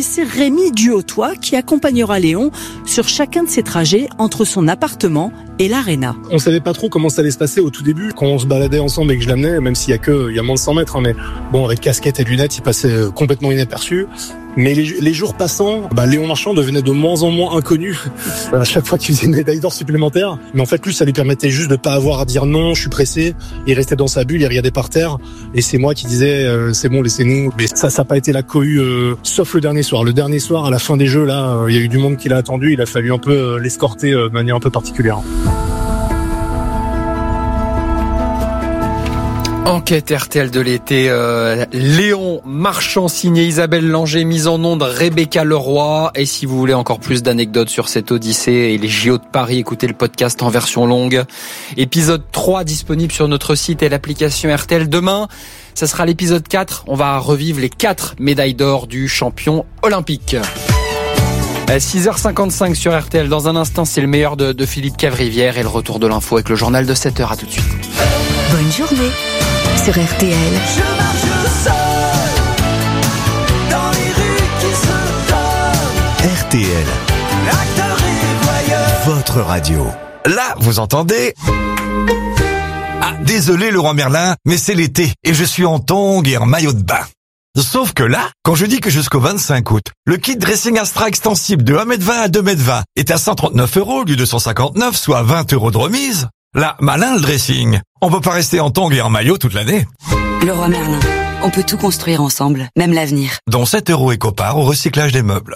c'est Rémi Duhautois qui accompagnera Léon sur chacun de ses trajets entre son appartement et l'aréna. On savait pas trop comment ça allait se passer au tout début, quand on se baladait ensemble et que je l'amenais, même s'il y a que, il y a moins de cent mètres, hein, mais bon, avec casquette et lunettes, il passait complètement inaperçu. Mais les, les jours passant, bah, Léon Marchand devenait de moins en moins inconnu à chaque fois qu'il faisait une médaille d'or supplémentaire. Mais en fait, lui, ça lui permettait juste de pas avoir à dire non, je suis pressé. Il restait dans sa bulle, il regardait par terre. Et c'est moi qui disais, euh, c'est bon, laissez-nous. Mais ça, ça n'a pas été la cohue, euh, sauf le dernier soir. Le dernier soir, à la fin des Jeux, là, euh, il y a eu du monde qui l'a attendu. Il a fallu un peu euh, l'escorter euh, de manière un peu particulière. Enquête R T L de l'été, euh, Léon Marchand signé Isabelle Langer, mise en onde Rebecca Leroy. Et si vous voulez encore plus d'anecdotes sur cette Odyssée et les J O de Paris, écoutez le podcast en version longue. Épisode trois disponible sur notre site et l'application R T L. Demain, ça sera l'épisode quatre. On va revivre les quatre médailles d'or du champion olympique. six heures cinquante-cinq sur R T L. Dans un instant, c'est le meilleur de, de Philippe Cavrivière et le retour de l'info avec le journal de sept heures. À tout de suite. Bonne journée sur R T L. Je marche seul dans les rues qui se donnent. R T L. Acteur et voyeur. Votre radio. Là, vous entendez ? Ah, désolé Leroy Merlin, mais c'est l'été et je suis en tongs et en maillot de bain. Sauf que là, quand je dis que jusqu'au vingt-cinq août, le kit dressing Astra extensible de un mètre vingt à deux mètres vingt est à cent trente-neuf euros au lieu de cent cinquante-neuf, soit vingt euros de remise, là, malin le dressing. On peut pas rester en tongs et en maillot toute l'année. Leroy Merlin, on peut tout construire ensemble, même l'avenir. Dont sept euros éco-part au recyclage des meubles.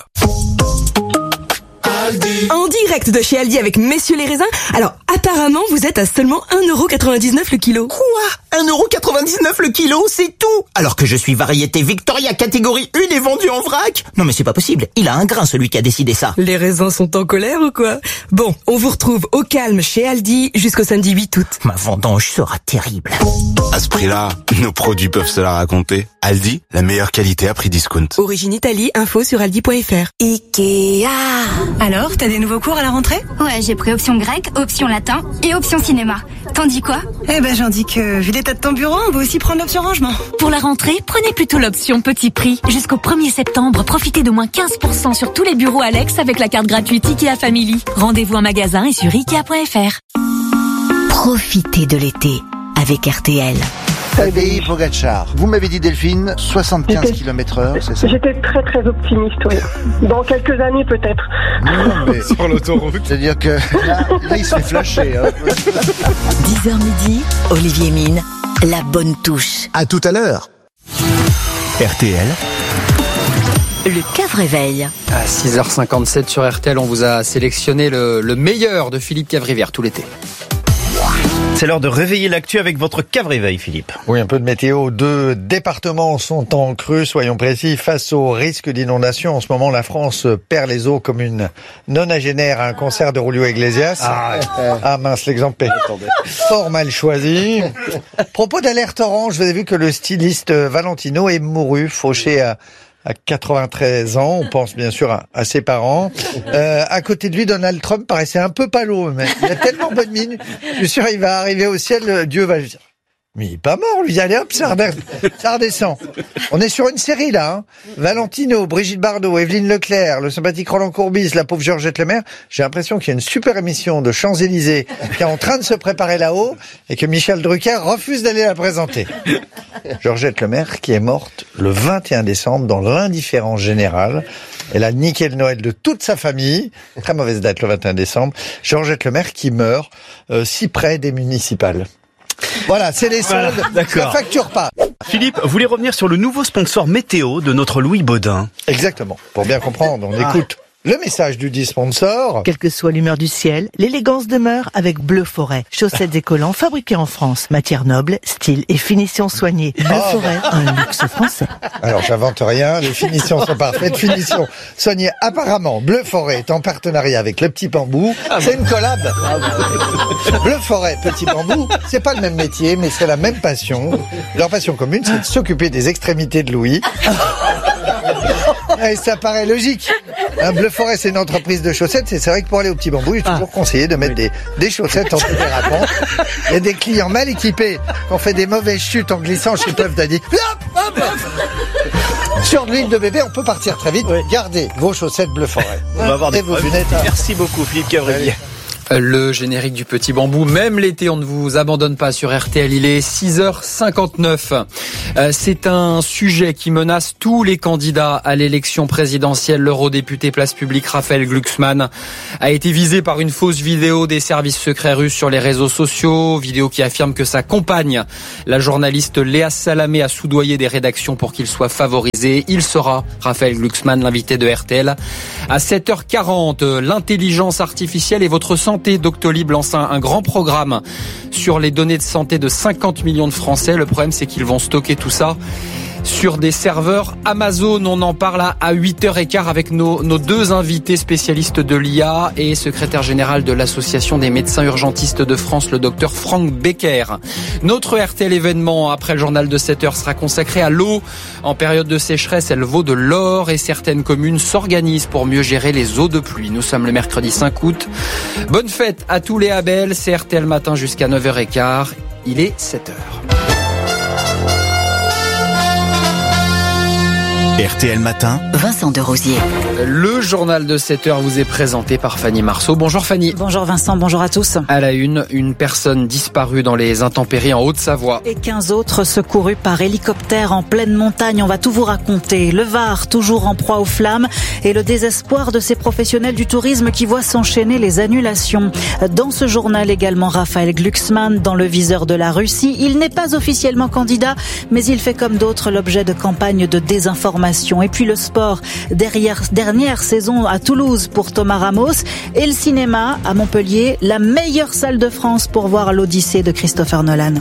En direct de chez Aldi avec Messieurs les raisins. Alors, apparemment, vous êtes à seulement un euro quatre-vingt-dix-neuf le kilo. Quoi ? un euro quatre-vingt-dix-neuf le kilo, c'est tout ? Alors que je suis variété Victoria catégorie un et vendu en vrac ? Non mais c'est pas possible, il a un grain celui qui a décidé ça. Les raisins sont en colère ou quoi ? Bon, on vous retrouve au calme chez Aldi jusqu'au samedi huit août. Ma vendange sera terrible. À ce prix-là, nos produits peuvent se la raconter. Aldi, la meilleure qualité à prix discount. Origine Italie, info sur aldi point f r. Ikea. Alors, t'as des nouveaux cours à la rentrée ? Ouais, j'ai pris option grec, option latin et option cinéma. T'en dis quoi ? Eh ben, j'en dis que, vu l'état de ton bureau, on va aussi prendre l'option rangement. Pour la rentrée, prenez plutôt l'option petit prix. Jusqu'au premier septembre, profitez de moins quinze pour cent sur tous les bureaux Alex avec la carte gratuite Ikea Family. Rendez-vous en magasin et sur ikea point f r. Profitez de l'été avec R T L. Tadej Pogacar. Vous m'avez dit, Delphine, soixante-quinze kilomètres heure, c'est ça ? J'étais très très optimiste, oui. Dans quelques années peut-être. Non, mais... Sur l'autoroute. C'est-à-dire que là, là il se fait flasher. Hein. dix heures midi, Olivier Mine, la bonne touche. À tout à l'heure. R T L. Le Cavréveil. À six heures cinquante-sept sur R T L, on vous a sélectionné le, le meilleur de Philippe Cavrivière tout l'été. C'est l'heure de réveiller l'actu avec votre Cavréveil, Philippe. Oui, un peu de météo. Deux départemements sont en crue, soyons précis, face au risque d'inondation. En ce moment, la France perd les eaux comme une nonagénaire à un concert de Julio Iglesias. Ah, ah mince, l'exemple est fort mal choisi. Propos d'alerte orange, vous avez vu que le styliste Valentino est mouru, fauché à... à quatre-vingt-treize ans, on pense bien sûr à, à ses parents. Euh, à côté de lui, Donald Trump paraissait un peu palo, mais il a tellement bonne mine. Je suis sûr, il va arriver au ciel, Dieu va lui dire. Mais il est pas mort, lui, allez hop, ça redescend. Ça redescend. On est sur une série, là, hein. Valentino, Brigitte Bardot, Evelyne Leclerc, le sympathique Roland Courbis, la pauvre Georgette Lemaire. J'ai l'impression qu'il y a une super émission de Champs-Élysées qui est en train de se préparer là-haut et que Michel Drucker refuse d'aller la présenter. Georgette Lemaire, qui est morte le vingt et un décembre dans l'indifférence générale. Elle a niqué le Noël de toute sa famille. Très mauvaise date, le vingt et un décembre. Georgette Lemaire qui meurt euh, si près des municipales. Voilà, c'est les soldes, voilà, ça facture pas. Philippe, vous voulez revenir sur le nouveau sponsor météo de notre Louis Baudin ? Exactement, pour bien comprendre, on ah. écoute le message du dit sponsor. Quelle que soit l'humeur du ciel, l'élégance demeure avec Bleu Forêt. Chaussettes et collants fabriqués en France. Matière noble, style et finition soignée. Bleu oh, Forêt, bah. un luxe français. Alors, j'invente rien, les finitions sont parfaites. Finition soignée. Apparemment, Bleu Forêt est en partenariat avec le Petit Bambou. C'est une collab. Bleu Forêt, Petit Bambou, c'est pas le même métier, mais c'est la même passion. Leur passion commune, c'est de s'occuper des extrémités de Louis. Et ça paraît logique. Un Bleu Forêt, c'est une entreprise de chaussettes. C'est vrai que pour aller au Petit Bambou, j'ai toujours ah. conseillé de mettre des, des chaussettes antidérapantes. Il y a des clients mal équipés qui ont fait des mauvaises chutes en glissant chez Puff Daddy. Hop, hop, hop. Sur l'huile de bébé, on peut partir très vite. Oui. Gardez vos chaussettes bleu forêt. On va avoir et des vos lunettes. Merci beaucoup, Philippe Cavrier. Le générique du Petit Bambou, même l'été, on ne vous abandonne pas sur R T L. Il est six heures cinquante-neuf. C'est un sujet qui menace tous les candidats à l'élection présidentielle. L'eurodéputé Place Publique Raphaël Glucksmann a été visé par une fausse vidéo des services secrets russes sur les réseaux sociaux. Vidéo qui affirme que sa compagne, la journaliste Léa Salamé, a soudoyé des rédactions pour qu'il soit favorisé. Il sera, Raphaël Glucksmann, l'invité de R T L. À sept heures quarante, l'intelligence artificielle et votre santé. Doctolib lance un, un grand programme sur les données de santé de cinquante millions de Français. Le problème, c'est qu'ils vont stocker tout ça sur des serveurs Amazon. On en parle à huit heures quinze avec nos, nos deux invités spécialistes de l'I A et secrétaire général de l'Association des médecins urgentistes de France, le docteur Franck Becker. Notre R T L événement après le journal de sept heures sera consacré à l'eau. En période de sécheresse, elle vaut de l'or et certaines communes s'organisent pour mieux gérer les eaux de pluie. Nous sommes le mercredi cinq août. Bonne fête à tous les Abel. C'est R T L matin jusqu'à neuf heures quinze. Il est sept heures. R T L Matin, Vincent Derosier. Le journal de sept heures vous est présenté par Fanny Marceau. Bonjour Fanny. Bonjour Vincent, bonjour à tous. À la une, une personne disparue dans les intempéries en Haute-Savoie. Et quinze autres secourus par hélicoptère en pleine montagne. On va tout vous raconter. Le Var, toujours en proie aux flammes, et le désespoir de ces professionnels du tourisme qui voient s'enchaîner les annulations. Dans ce journal également, Raphaël Glucksmann dans le viseur de la Russie. Il n'est pas officiellement candidat, mais il fait comme d'autres l'objet de campagnes de désinformation. Et puis le sport, derrière, dernière saison à Toulouse pour Thomas Ramos, et le cinéma à Montpellier, la meilleure salle de France pour voir l'Odyssée de Christopher Nolan.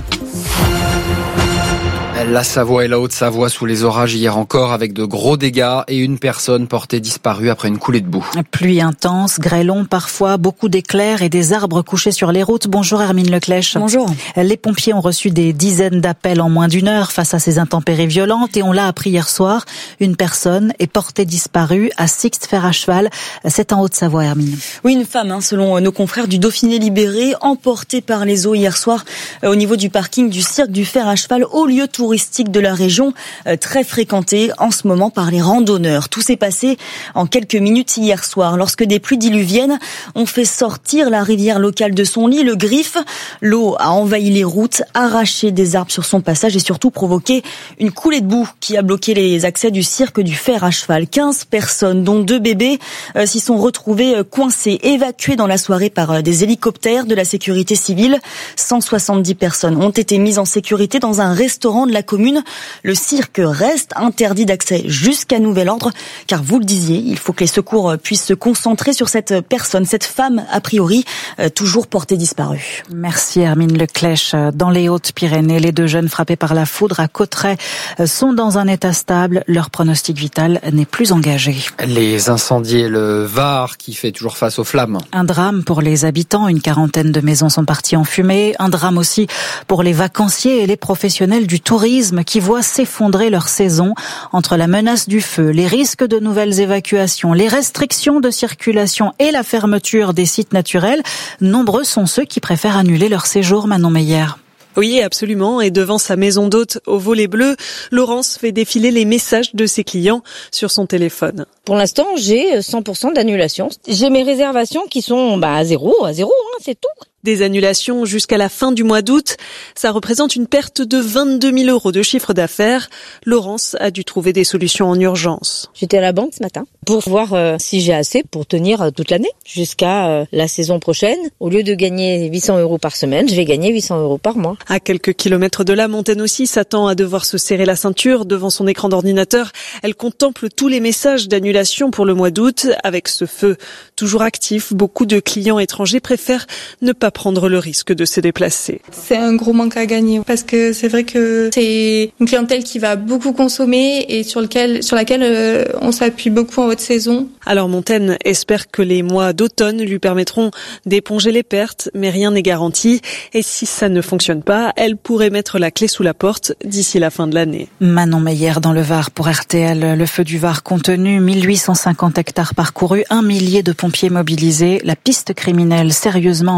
La Savoie et la Haute-Savoie sous les orages hier encore avec de gros dégâts et une personne portée disparue après une coulée de boue. Pluie intense, grêlon parfois, beaucoup d'éclairs et des arbres couchés sur les routes. Bonjour Hermine Leclèche. Bonjour. Les pompiers ont reçu des dizaines d'appels en moins d'une heure face à ces intempéries violentes et on l'a appris hier soir. Une personne est portée disparue à Sixte-Fer-à-Cheval. C'est en Haute-Savoie, Hermine. Oui, une femme, hein, selon nos confrères du Dauphiné Libéré, emportée par les eaux hier soir euh, au niveau du parking du Cirque du Fer à Cheval, au lieu touristique de la région, euh, très fréquentée en ce moment par les randonneurs. Tout s'est passé en quelques minutes hier soir, lorsque des pluies diluviennes ont fait sortir la rivière locale de son lit, le Griffe. L'eau a envahi les routes, arraché des arbres sur son passage et surtout provoqué une coulée de boue qui a bloqué les accès du Cirque du Fer à Cheval. quinze personnes, dont deux bébés, euh, s'y sont retrouvés euh, coincés, évacués dans la soirée par euh, des hélicoptères de la sécurité civile. cent soixante-dix personnes ont été mises en sécurité dans un restaurant de la commune. Le cirque reste interdit d'accès jusqu'à nouvel ordre, car vous le disiez, il faut que les secours puissent se concentrer sur cette personne, cette femme a priori euh, toujours portée disparue. Merci Hermine Leclèche. Dans les Hautes-Pyrénées, les deux jeunes frappés par la foudre à Cauterets sont dans un état stable. Leur pronostic vital n'est plus engagé. Les incendies et le Var qui fait toujours face aux flammes. Un drame pour les habitants, une quarantaine de maisons sont parties en fumée. Un drame aussi pour les vacanciers et les professionnels du tourisme qui voient s'effondrer leur saison entre la menace du feu, les risques de nouvelles évacuations, les restrictions de circulation et la fermeture des sites naturels. Nombreux sont ceux qui préfèrent annuler leur séjour. Manon Meyer. Oui, absolument. Et devant sa maison d'hôte au volet bleu, Laurence fait défiler les messages de ses clients sur son téléphone. Pour l'instant, j'ai cent pour cent d'annulation. J'ai mes réservations qui sont bah, à zéro, à zéro, hein, c'est tout. Des annulations jusqu'à la fin du mois d'août. Ça représente une perte de vingt-deux mille euros de chiffre d'affaires. Laurence a dû trouver des solutions en urgence. J'étais à la banque ce matin pour voir euh, si j'ai assez pour tenir euh, toute l'année jusqu'à euh, la saison prochaine. Au lieu de gagner huit cents euros par semaine, je vais gagner huit cents euros par mois. À quelques kilomètres de là, Montaigne aussi s'attend à devoir se serrer la ceinture devant son écran d'ordinateur. Elle contemple tous les messages d'annulation pour le mois d'août. Avec ce feu toujours actif, beaucoup de clients étrangers préfèrent ne pas prendre le risque de se déplacer. C'est un gros manque à gagner parce que c'est vrai que c'est une clientèle qui va beaucoup consommer et sur lequel, sur laquelle euh, on s'appuie beaucoup en haute saison. Alors Montaigne espère que les mois d'automne lui permettront d'éponger les pertes, mais rien n'est garanti. Et si ça ne fonctionne pas, elle pourrait mettre la clé sous la porte d'ici la fin de l'année. Manon Meyer dans le Var pour R T L. Le feu du Var contenu, mille huit cent cinquante hectares parcourus, un millier de pompiers mobilisés. La piste criminelle sérieusement envisagée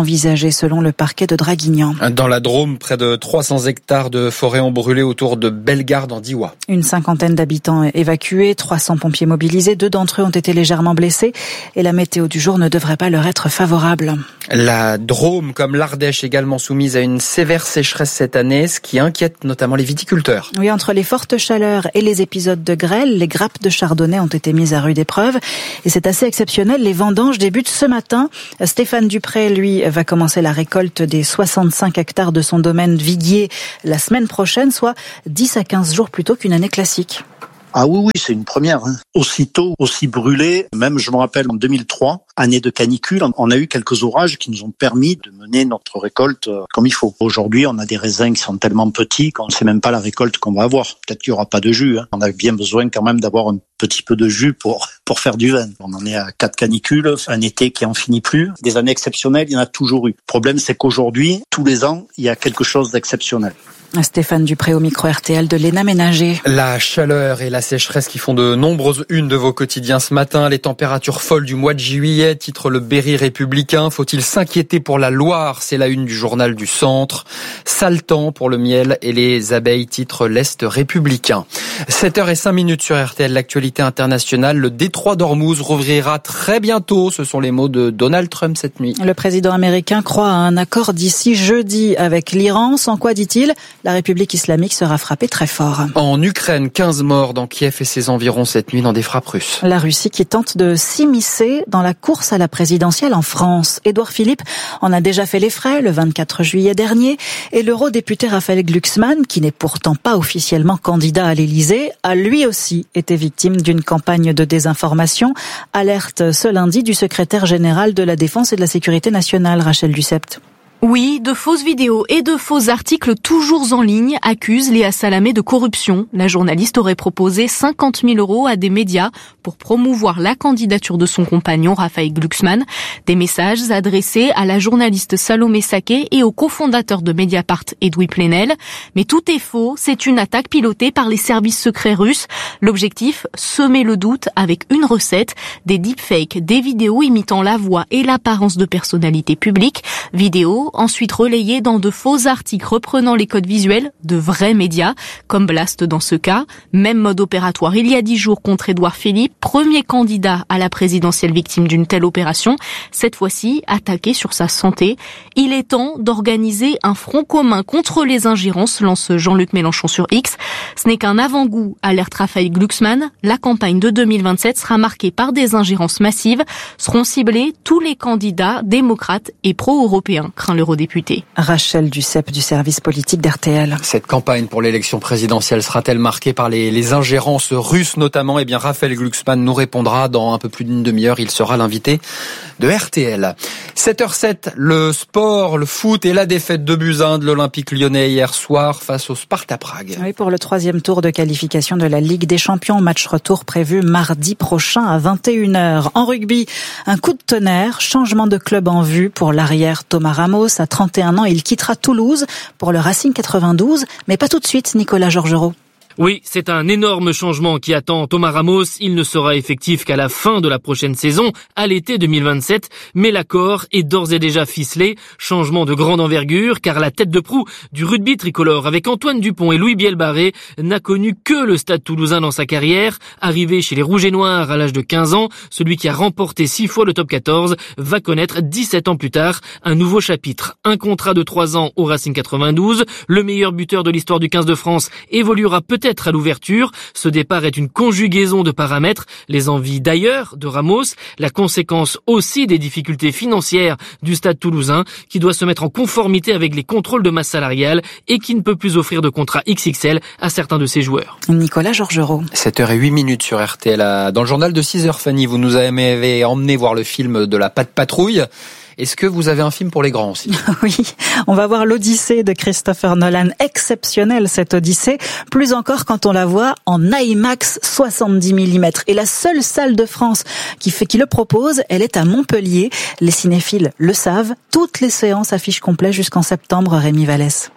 aménagé selon le parquet de Draguignan. Dans la Drôme, près de trois cents hectares de forêt ont brûlé autour de Bellegarde en Diois. Une cinquantaine d'habitants évacués, trois cents pompiers mobilisés, deux d'entre eux ont été légèrement blessés et la météo du jour ne devrait pas leur être favorable. La Drôme, comme l'Ardèche, également soumise à une sévère sécheresse cette année, ce qui inquiète notamment les viticulteurs. Oui, entre les fortes chaleurs et les épisodes de grêle, les grappes de chardonnay ont été mises à rude épreuve. Et c'est assez exceptionnel, les vendanges débutent ce matin. Stéphane Dupré, lui, va commencer la récolte des soixante-cinq hectares de son domaine viguier la semaine prochaine, soit dix à quinze jours plus tôt qu'une année classique. Ah oui, oui, c'est une première. Hein. Aussitôt, aussi brûlé, même je me rappelle en deux mille trois, année de canicule, on a eu quelques orages qui nous ont permis de mener notre récolte comme il faut. Aujourd'hui, on a des raisins qui sont tellement petits qu'on ne sait même pas la récolte qu'on va avoir. Peut-être qu'il n'y aura pas de jus. Hein. On a bien besoin quand même d'avoir un petit peu de jus pour pour faire du vin. On en est à quatre canicules, un été qui en finit plus. Des années exceptionnelles, il y en a toujours eu. Le problème, c'est qu'aujourd'hui, tous les ans, il y a quelque chose d'exceptionnel. Stéphane Dupré au micro R T L de l'E N A Ménager. La chaleur et la sécheresse qui font de nombreuses unes de vos quotidiens ce matin. Les températures folles du mois de juillet, titre le Berry républicain. Faut-il s'inquiéter pour la Loire? C'est la une du journal du Centre. Sale temps pour le miel et les abeilles, titre l'Est républicain. sept heures cinq minutes sur R T L, l'actualité internationale. Le détroit d'Ormuz rouvrira très bientôt. Ce sont les mots de Donald Trump cette nuit. Le président américain croit à un accord d'ici jeudi avec l'Iran. Sans quoi, dit-il, la République islamique sera frappée très fort. En Ukraine, quinze morts dans Kiev et ses environs cette nuit dans des frappes russes. La Russie qui tente de s'immiscer dans la course à la présidentielle en France. Édouard Philippe en a déjà fait les frais le vingt-quatre juillet dernier et l'eurodéputé Raphaël Glucksmann, qui n'est pourtant pas officiellement candidat à l'Élysée, a lui aussi été victime d'une campagne de désinformation. Alerte ce lundi du secrétaire général de la Défense et de la Sécurité nationale, Rachel Dussept. Oui, de fausses vidéos et de faux articles toujours en ligne accusent Léa Salamé de corruption. La journaliste aurait proposé cinquante mille euros à des médias pour promouvoir la candidature de son compagnon Raphaël Glucksmann. Des messages adressés à la journaliste Salomé Saké et au cofondateur de Mediapart, Edoui Plenel. Mais tout est faux, c'est une attaque pilotée par les services secrets russes. L'objectif, semer le doute avec une recette, des deepfakes, des vidéos imitant la voix et l'apparence de personnalités publiques, vidéos ensuite relayés dans de faux articles reprenant les codes visuels de vrais médias, comme Blast dans ce cas. Même mode opératoire il y a dix jours contre Édouard Philippe, premier candidat à la présidentielle victime d'une telle opération, cette fois-ci attaqué sur sa santé. Il est temps d'organiser un front commun contre les ingérences, lance Jean-Luc Mélenchon sur X. Ce n'est qu'un avant-goût, alerte Raphaël Glucksmann. La campagne de deux mille vingt-sept sera marquée par des ingérences massives. Seront ciblés tous les candidats démocrates et pro-européens, craint le l'eurodéputé. Rachel Dussept du service politique d'R T L. Cette campagne pour l'élection présidentielle sera-t-elle marquée par les, les ingérences russes notamment? Eh bien, Raphaël Glucksmann nous répondra dans un peu plus d'une demi-heure. Il sera l'invité de R T L. sept heures sept, le sport, le foot et la défaite de buts un de l'Olympique lyonnais hier soir face au Sparta Prague. Oui, pour le troisième tour de qualification de la Ligue des Champions, match retour prévu mardi prochain à vingt et une heures. En rugby, un coup de tonnerre, changement de club en vue pour l'arrière Thomas Ramos. À trente et un ans, il quittera Toulouse pour le Racing quatre-vingt-douze, mais pas tout de suite, Nicolas Georgerot. Oui, c'est un énorme changement qui attend Thomas Ramos. Il ne sera effectif qu'à la fin de la prochaine saison, à l'été deux mille vingt-sept. Mais l'accord est d'ores et déjà ficelé. Changement de grande envergure, car la tête de proue du rugby tricolore avec Antoine Dupont et Louis Bielbarré n'a connu que le Stade Toulousain dans sa carrière. Arrivé chez les Rouges et Noirs à l'âge de quinze ans, celui qui a remporté six fois le top quatorze va connaître dix-sept ans plus tard un nouveau chapitre. Un contrat de trois ans au Racing quatre-vingt-douze. Le meilleur buteur de l'histoire du quinze de France évoluera peut-être Peut-être à l'ouverture. Ce départ est une conjugaison de paramètres, les envies d'ailleurs de Ramos, la conséquence aussi des difficultés financières du Stade Toulousain qui doit se mettre en conformité avec les contrôles de masse salariale et qui ne peut plus offrir de contrat X X L à certains de ses joueurs. Nicolas Georgerot. sept heures huit minutes sur R T L. Dans le journal de six heures, Fanny, vous nous avez emmené voir le film de la Patte Patrouille. Est-ce que vous avez un film pour les grands aussi? Oui, on va voir l'Odyssée de Christopher Nolan. Exceptionnelle cette Odyssée, plus encore quand on la voit en IMAX soixante-dix millimètres. Et la seule salle de France qui fait, qui le propose, elle est à Montpellier. Les cinéphiles le savent, toutes les séances affichent complet jusqu'en septembre, Rémi Vallès.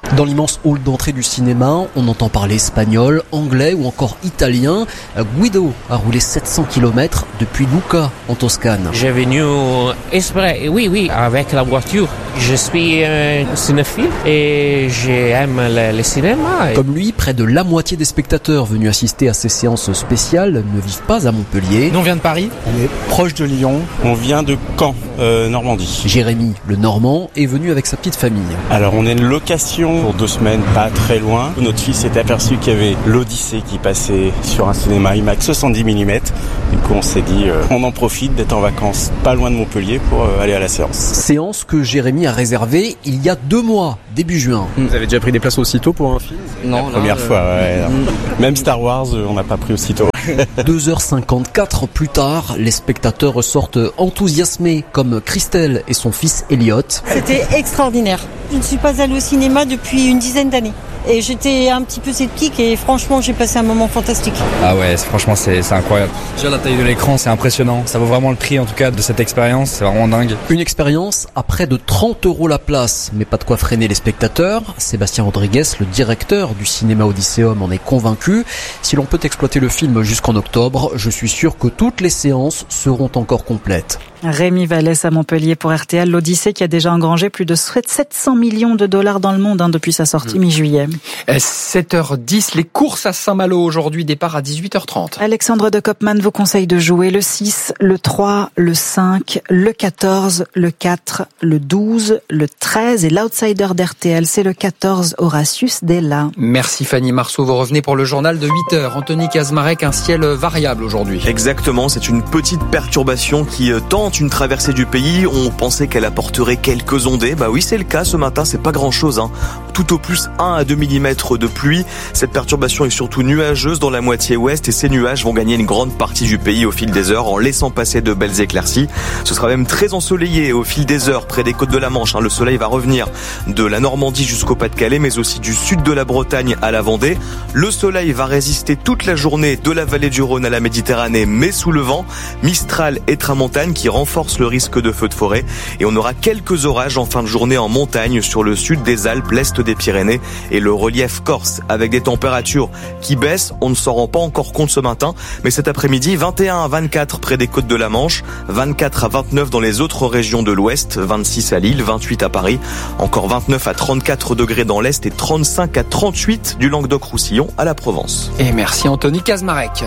Dans l'immense hall d'entrée du cinéma, on entend parler espagnol, anglais ou encore italien. Guido a roulé sept cents kilomètres depuis Lucca, en Toscane. J'ai venu exprès, oui, oui, avec la voiture. Je suis un cinéphile et j'aime le, le cinéma. Comme lui, près de la moitié des spectateurs venus assister à ces séances spéciales ne vivent pas à Montpellier. Nous, on vient de Paris. On est proche de Lyon. On vient de Caen, euh, Normandie. Jérémy, le Normand, est venu avec sa petite famille. Alors, on est une location pour deux semaines, pas très loin. Notre fils s'est aperçu qu'il y avait l'Odyssée qui passait sur un cinéma IMAX soixante-dix millimètres. Du coup, on s'est dit, euh, on en profite d'être en vacances pas loin de Montpellier pour euh, aller à la séance. Séance que Jérémy a réservée il y a deux mois, début juin. Vous avez déjà pris des places aussitôt pour un film ? Non, la première non, fois, euh... ouais. Même Star Wars, on n'a pas pris aussitôt. deux heures cinquante-quatre plus tard, les spectateurs ressortent enthousiasmés, comme Christelle et son fils Elliot. C'était extraordinaire. Je ne suis pas allée au cinéma depuis une dizaine d'années. Et j'étais un petit peu sceptique et franchement j'ai passé un moment fantastique. Ah ouais, franchement c'est, c'est incroyable. Déjà la taille de l'écran c'est impressionnant. Ça vaut vraiment le prix en tout cas de cette expérience, c'est vraiment dingue. Une expérience à près de trente euros la place, mais pas de quoi freiner les spectateurs. Sébastien Rodriguez, le directeur du cinéma Odysseum, en est convaincu. Si l'on peut exploiter le film jusqu'en octobre, je suis sûr que toutes les séances seront encore complètes. Rémi Vallès à Montpellier pour R T L. L'Odyssée qui a déjà engrangé plus de sept cents millions de dollars dans le monde hein, depuis sa sortie mmh. mi-juillet. sept heures dix, les courses à Saint-Malo aujourd'hui, départ à dix-huit heures trente. Alexandre de Kopman vous conseille de jouer le six, le trois, le cinq, le quatorze, le quatre, le douze, le treize et l'outsider d'R T L, c'est le quatorze, Horatius Della. Merci Fanny Marceau, vous revenez pour le journal de huit heures. Anthony Kazmarek, un ciel variable aujourd'hui. Exactement, c'est une petite perturbation qui tente une traversée du pays. On pensait qu'elle apporterait quelques ondées. Bah oui, c'est le cas ce matin, c'est pas grand chose, hein. Tout au plus un à deux millimètres de pluie. Cette perturbation est surtout nuageuse dans la moitié ouest et ces nuages vont gagner une grande partie du pays au fil des heures en laissant passer de belles éclaircies. Ce sera même très ensoleillé au fil des heures près des côtes de la Manche. Le soleil va revenir de la Normandie jusqu'au Pas-de-Calais, mais aussi du sud de la Bretagne à la Vendée. Le soleil va résister toute la journée de la vallée du Rhône à la Méditerranée, mais sous le vent. Mistral et tramontane qui renforcent le risque de feux de forêt. Et on aura quelques orages en fin de journée en montagne sur le sud des Alpes, l'est des Pyrénées et le relief corse avec des températures qui baissent. On ne s'en rend pas encore compte ce matin, mais cet après-midi, vingt et un à vingt-quatre près des côtes de la Manche, vingt-quatre à vingt-neuf dans les autres régions de l'ouest, vingt-six à Lille, vingt-huit à Paris, encore vingt-neuf à trente-quatre degrés dans l'est et trente-cinq à trente-huit du Languedoc-Roussillon à la Provence. Et merci Anthony Kazmarek.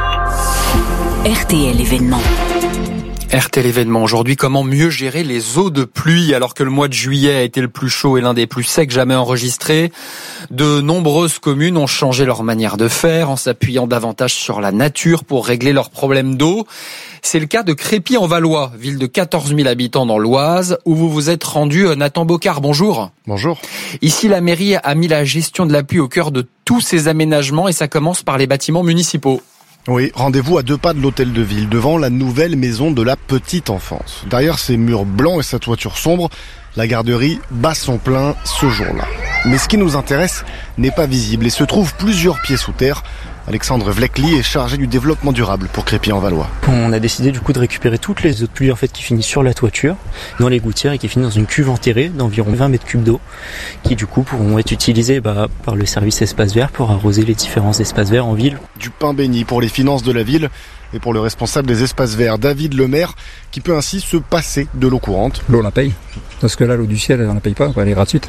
R T L événement. R T L événement aujourd'hui, comment mieux gérer les eaux de pluie alors que le mois de juillet a été le plus chaud et l'un des plus secs jamais enregistrés. De nombreuses communes ont changé leur manière de faire en s'appuyant davantage sur la nature pour régler leurs problèmes d'eau. C'est le cas de Crépy-en-Valois, ville de quatorze mille habitants dans l'Oise, où vous vous êtes rendu. Nathan Bocard, bonjour. Bonjour. Ici, la mairie a mis la gestion de la pluie au cœur de tous ces aménagements et ça commence par les bâtiments municipaux. Oui, rendez-vous à deux pas de l'hôtel de ville, devant la nouvelle maison de la petite enfance. Derrière ces murs blancs et sa toiture sombre, la garderie bat son plein ce jour-là. Mais ce qui nous intéresse n'est pas visible et se trouve plusieurs pieds sous terre. Alexandre Vlecli est chargé du développement durable pour Crépy-en-Valois. On a décidé du coup de récupérer toutes les eaux de pluie en fait qui finissent sur la toiture, dans les gouttières et qui finissent dans une cuve enterrée d'environ vingt mètres cubes d'eau, qui du coup pourront être utilisées bah, par le service espace vert pour arroser les différents espaces verts en ville. Du pain béni pour les finances de la ville et pour le responsable des espaces verts, David Lemaire, qui peut ainsi se passer de l'eau courante. L'eau on la paye, parce que là l'eau du ciel on la paye pas, elle est gratuite.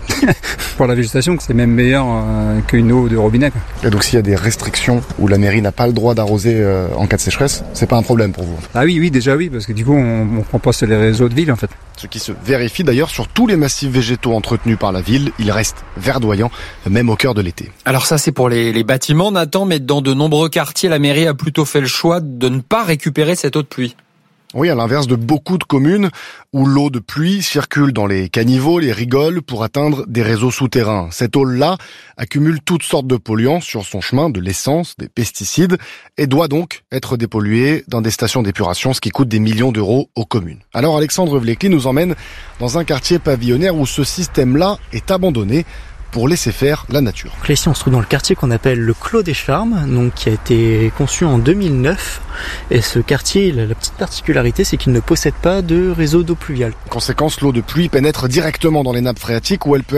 Pour la végétation, c'est même meilleur euh, qu'une eau de robinet. Et donc s'il y a des restrictions où la mairie n'a pas le droit d'arroser euh, en cas de sécheresse, c'est pas un problème pour vous? Ah oui, oui, déjà oui, parce que du coup on, on prend pas sur les réseaux de ville en fait. Ce qui se vérifie d'ailleurs sur tous les massifs végétaux entretenus par la ville, ils restent verdoyants, même au cœur de l'été. Alors ça c'est pour les, les bâtiments, Nathan, mais dans de nombreux quartiers, la mairie a plutôt fait le choix de ne pas récupérer cette eau de pluie. Oui, à l'inverse de beaucoup de communes où l'eau de pluie circule dans les caniveaux, les rigoles pour atteindre des réseaux souterrains. Cette eau-là accumule toutes sortes de polluants sur son chemin, de l'essence, des pesticides, et doit donc être dépolluée dans des stations d'épuration, ce qui coûte des millions d'euros aux communes. Alors Alexandre Vlecli nous emmène dans un quartier pavillonnaire où ce système-là est abandonné pour laisser faire la nature. Donc là, ici, on se trouve dans le quartier qu'on appelle le Clos des Charmes, donc qui a été conçu en deux mille neuf. Et ce quartier, la petite particularité, c'est qu'il ne possède pas de réseau d'eau pluviale. En conséquence, l'eau de pluie pénètre directement dans les nappes phréatiques où elle peut être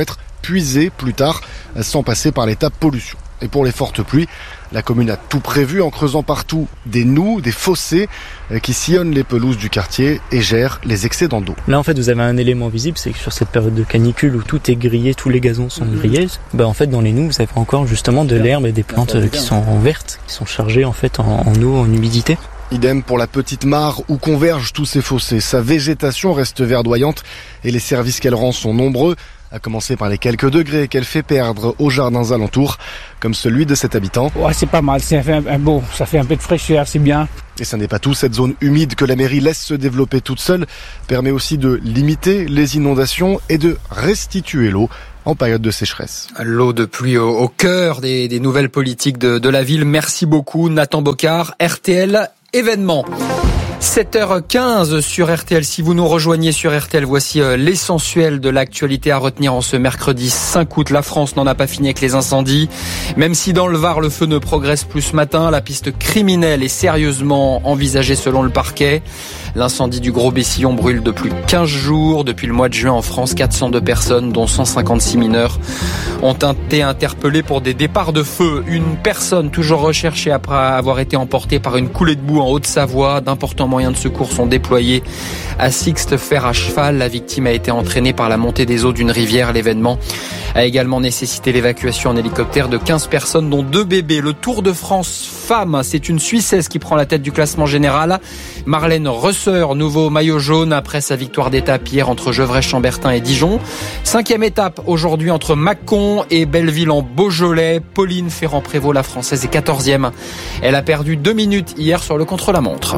puiser plus tard sans passer par l'étape pollution. Et pour les fortes pluies, la commune a tout prévu en creusant partout des noues, des fossés qui sillonnent les pelouses du quartier et gèrent les excédents d'eau. Là en fait vous avez un élément visible, c'est que sur cette période de canicule où tout est grillé, tous les gazons sont grillés, bah en fait dans les noues vous avez encore justement de l'herbe et des plantes qui sont vertes, qui sont chargées en fait en, en eau, en humidité. Idem pour la petite mare où convergent tous ces fossés. Sa végétation reste verdoyante et les services qu'elle rend sont nombreux, à commencer par les quelques degrés qu'elle fait perdre aux jardins alentours, comme celui de cet habitant. Ouais, c'est pas mal, ça fait un, un beau, ça fait un peu de fraîcheur, c'est bien. Et ça n'est pas tout, cette zone humide que la mairie laisse se développer toute seule permet aussi de limiter les inondations et de restituer l'eau en période de sécheresse. L'eau de pluie au, au cœur des, des nouvelles politiques de, de la ville. Merci beaucoup Nathan Bocard, R T L événement. sept heures quinze sur R T L. Si vous nous rejoignez sur R T L, voici l'essentiel de l'actualité à retenir en ce mercredi cinq août. La France n'en a pas fini avec les incendies. Même si dans le Var, le feu ne progresse plus ce matin, la piste criminelle est sérieusement envisagée selon le parquet. L'incendie du Gros Bessillon brûle depuis quinze jours. Depuis le mois de juin en France, quatre cent deux personnes, dont cent cinquante-six mineurs, ont été interpellées pour des départs de feu. Une personne toujours recherchée après avoir été emportée par une coulée de boue en Haute-Savoie. D'importants moyens de secours sont déployés à Sixte, fer à cheval. La victime a été entraînée par la montée des eaux d'une rivière. L'événement a également nécessité l'évacuation en hélicoptère de quinze personnes, dont deux bébés. Le Tour de France femmes, c'est une Suissesse qui prend la tête du classement général. Marlène Resseur, nouveau maillot jaune après sa victoire d'étape hier entre Gevrey-Chambertin et Dijon. Cinquième étape aujourd'hui entre Mâcon et Belleville en Beaujolais. Pauline Ferrand-Prévot, la Française, est quatorzième. Elle a perdu deux minutes hier sur le contre-la-montre.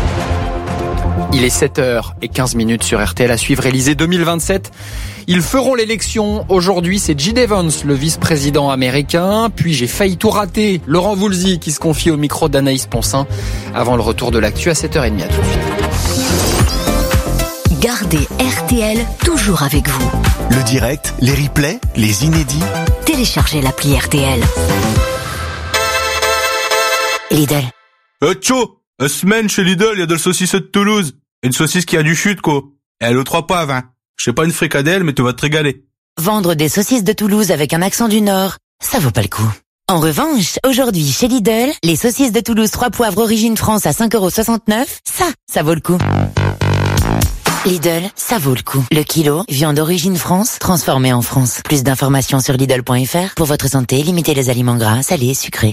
Il est sept heures quinze sur R T L. À suivre Élysée deux mille vingt-sept. Ils feront l'élection aujourd'hui. C'est J D Vance, le vice-président américain. Puis j'ai failli tout rater. Laurent Voulzy qui se confie au micro d'Anaïs Ponsin avant le retour de l'actu à sept heures trente. À tout de suite. Gardez R T L toujours avec vous. Le direct, les replays, les inédits. Téléchargez l'appli R T L. Lidl. Euh, tcho, une semaine chez Lidl, il y a de la saucisse de Toulouse. Une saucisse qui a du chute, quoi. Et elle est aux trois poivres, hein. Je sais pas une fricadelle, mais tu vas te régaler. Vendre des saucisses de Toulouse avec un accent du Nord, ça vaut pas le coup. En revanche, aujourd'hui, chez Lidl, les saucisses de Toulouse trois poivres origine France à cinq euros soixante-neuf, ça, ça vaut le coup. Lidl, ça vaut le coup. Le kilo, viande d'origine France, transformée en France. Plus d'informations sur Lidl point F R. Pour votre santé, limitez les aliments gras, salés et sucrés.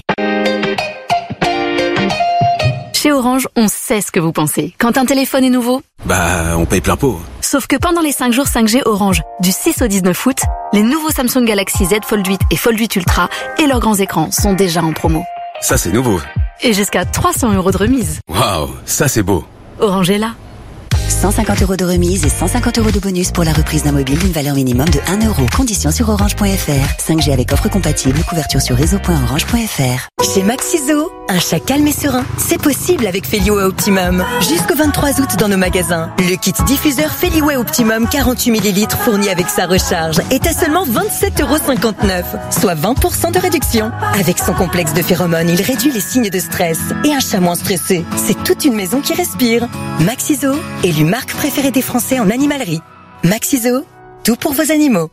Chez Orange, on sait ce que vous pensez. Quand un téléphone est nouveau, bah, on paye plein pot. Sauf que pendant les cinq jours cinq G Orange, du six au dix-neuf août, les nouveaux Samsung Galaxy Z Fold huit et Fold huit Ultra et leurs grands écrans sont déjà en promo. Ça, c'est nouveau. Et jusqu'à trois cents euros de remise. Waouh, ça c'est beau. Orange est là. cent cinquante euros de remise et cent cinquante euros de bonus pour la reprise d'un mobile d'une valeur minimum de un euro. Conditions sur orange point F R. cinq G avec offre compatible, couverture sur réseau point orange point F R. Chez Maxiso, un chat calme et serein, c'est possible avec Feliway Optimum. Jusqu'au vingt-trois août dans nos magasins. Le kit diffuseur Feliway Optimum quarante-huit millilitres fourni avec sa recharge est à seulement vingt-sept euros cinquante-neuf, soit vingt pour cent de réduction. Avec son complexe de phéromones, il réduit les signes de stress. Et un chat moins stressé, c'est toute une maison qui respire. Maxiso, élu marque préférée des Français en animalerie. Maxiso, tout pour vos animaux.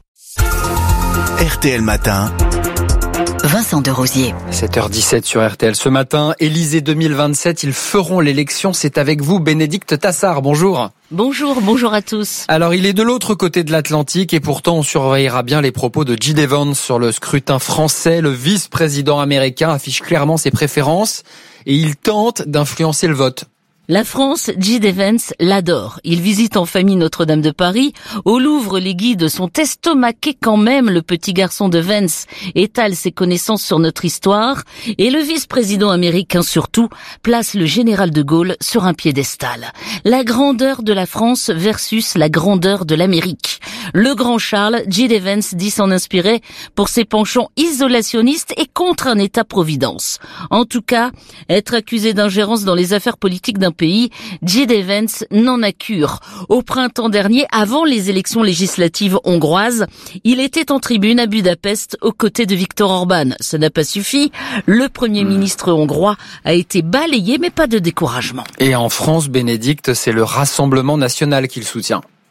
R T L Matin. Vincent de Rosier. sept heures dix-sept sur R T L ce matin. Élysée deux mille vingt-sept, ils feront l'élection. C'est avec vous, Bénédicte Tassard. Bonjour. Bonjour, bonjour à tous. Alors, il est de l'autre côté de l'Atlantique et pourtant on surveillera bien les propos de J D Vance sur le scrutin français. Le vice-président américain affiche clairement ses préférences et il tente d'influencer le vote. La France, J D Vance l'adore. Il visite en famille Notre-Dame de Paris. Au Louvre, les guides sont estomaqués quand même. Le petit garçon de Vance étale ses connaissances sur notre histoire. Et le vice-président américain surtout place le général de Gaulle sur un piédestal. La grandeur de la France versus la grandeur de l'Amérique. Le grand Charles, J D Vance dit s'en inspirer pour ses penchants isolationnistes et contre un État-providence. En tout cas, être accusé d'ingérence dans les affaires politiques d'un pays, J D Vance n'en a cure. Au printemps dernier, avant les élections législatives hongroises, il était en tribune à Budapest aux côtés de Viktor Orban. Ça n'a pas suffi. Le Premier ministre hongrois a été balayé, mais pas de découragement. Et en France, Bénédicte, c'est le Rassemblement national qu'il soutient.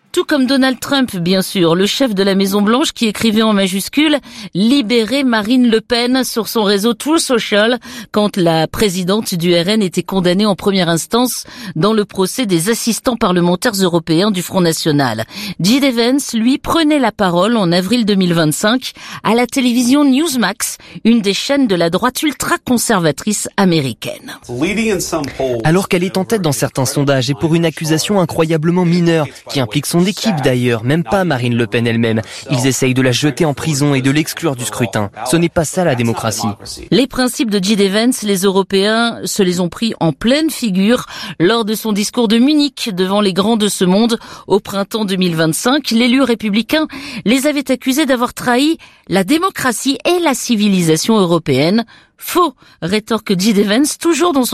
Tout comme Donald Trump, bien sûr, le chef de la Maison-Blanche qui écrivait en majuscule « Libérer Marine Le Pen » sur son réseau Truth Social quand la présidente du R N était condamnée en première instance dans le procès des assistants parlementaires européens du Front National. J D Vance, lui, prenait la parole en avril deux mille vingt-cinq à la télévision Newsmax, une des chaînes de la droite ultra-conservatrice américaine. Alors qu'elle est en tête dans certains sondages et pour une accusation incroyablement mineure qui implique son d'équipe d'ailleurs, même pas Marine Le Pen elle-même. Ils essayent de la jeter en prison et de l'exclure du scrutin. Ce n'est pas ça la démocratie. Les principes de J D Vance, les Européens se les ont pris en pleine figure lors de son discours de Munich devant les grands de ce monde au printemps deux mille vingt-cinq. L'élu républicain les avait accusés d'avoir trahi la démocratie et la civilisation européenne. Faux, rétorque J D Vance, toujours dans son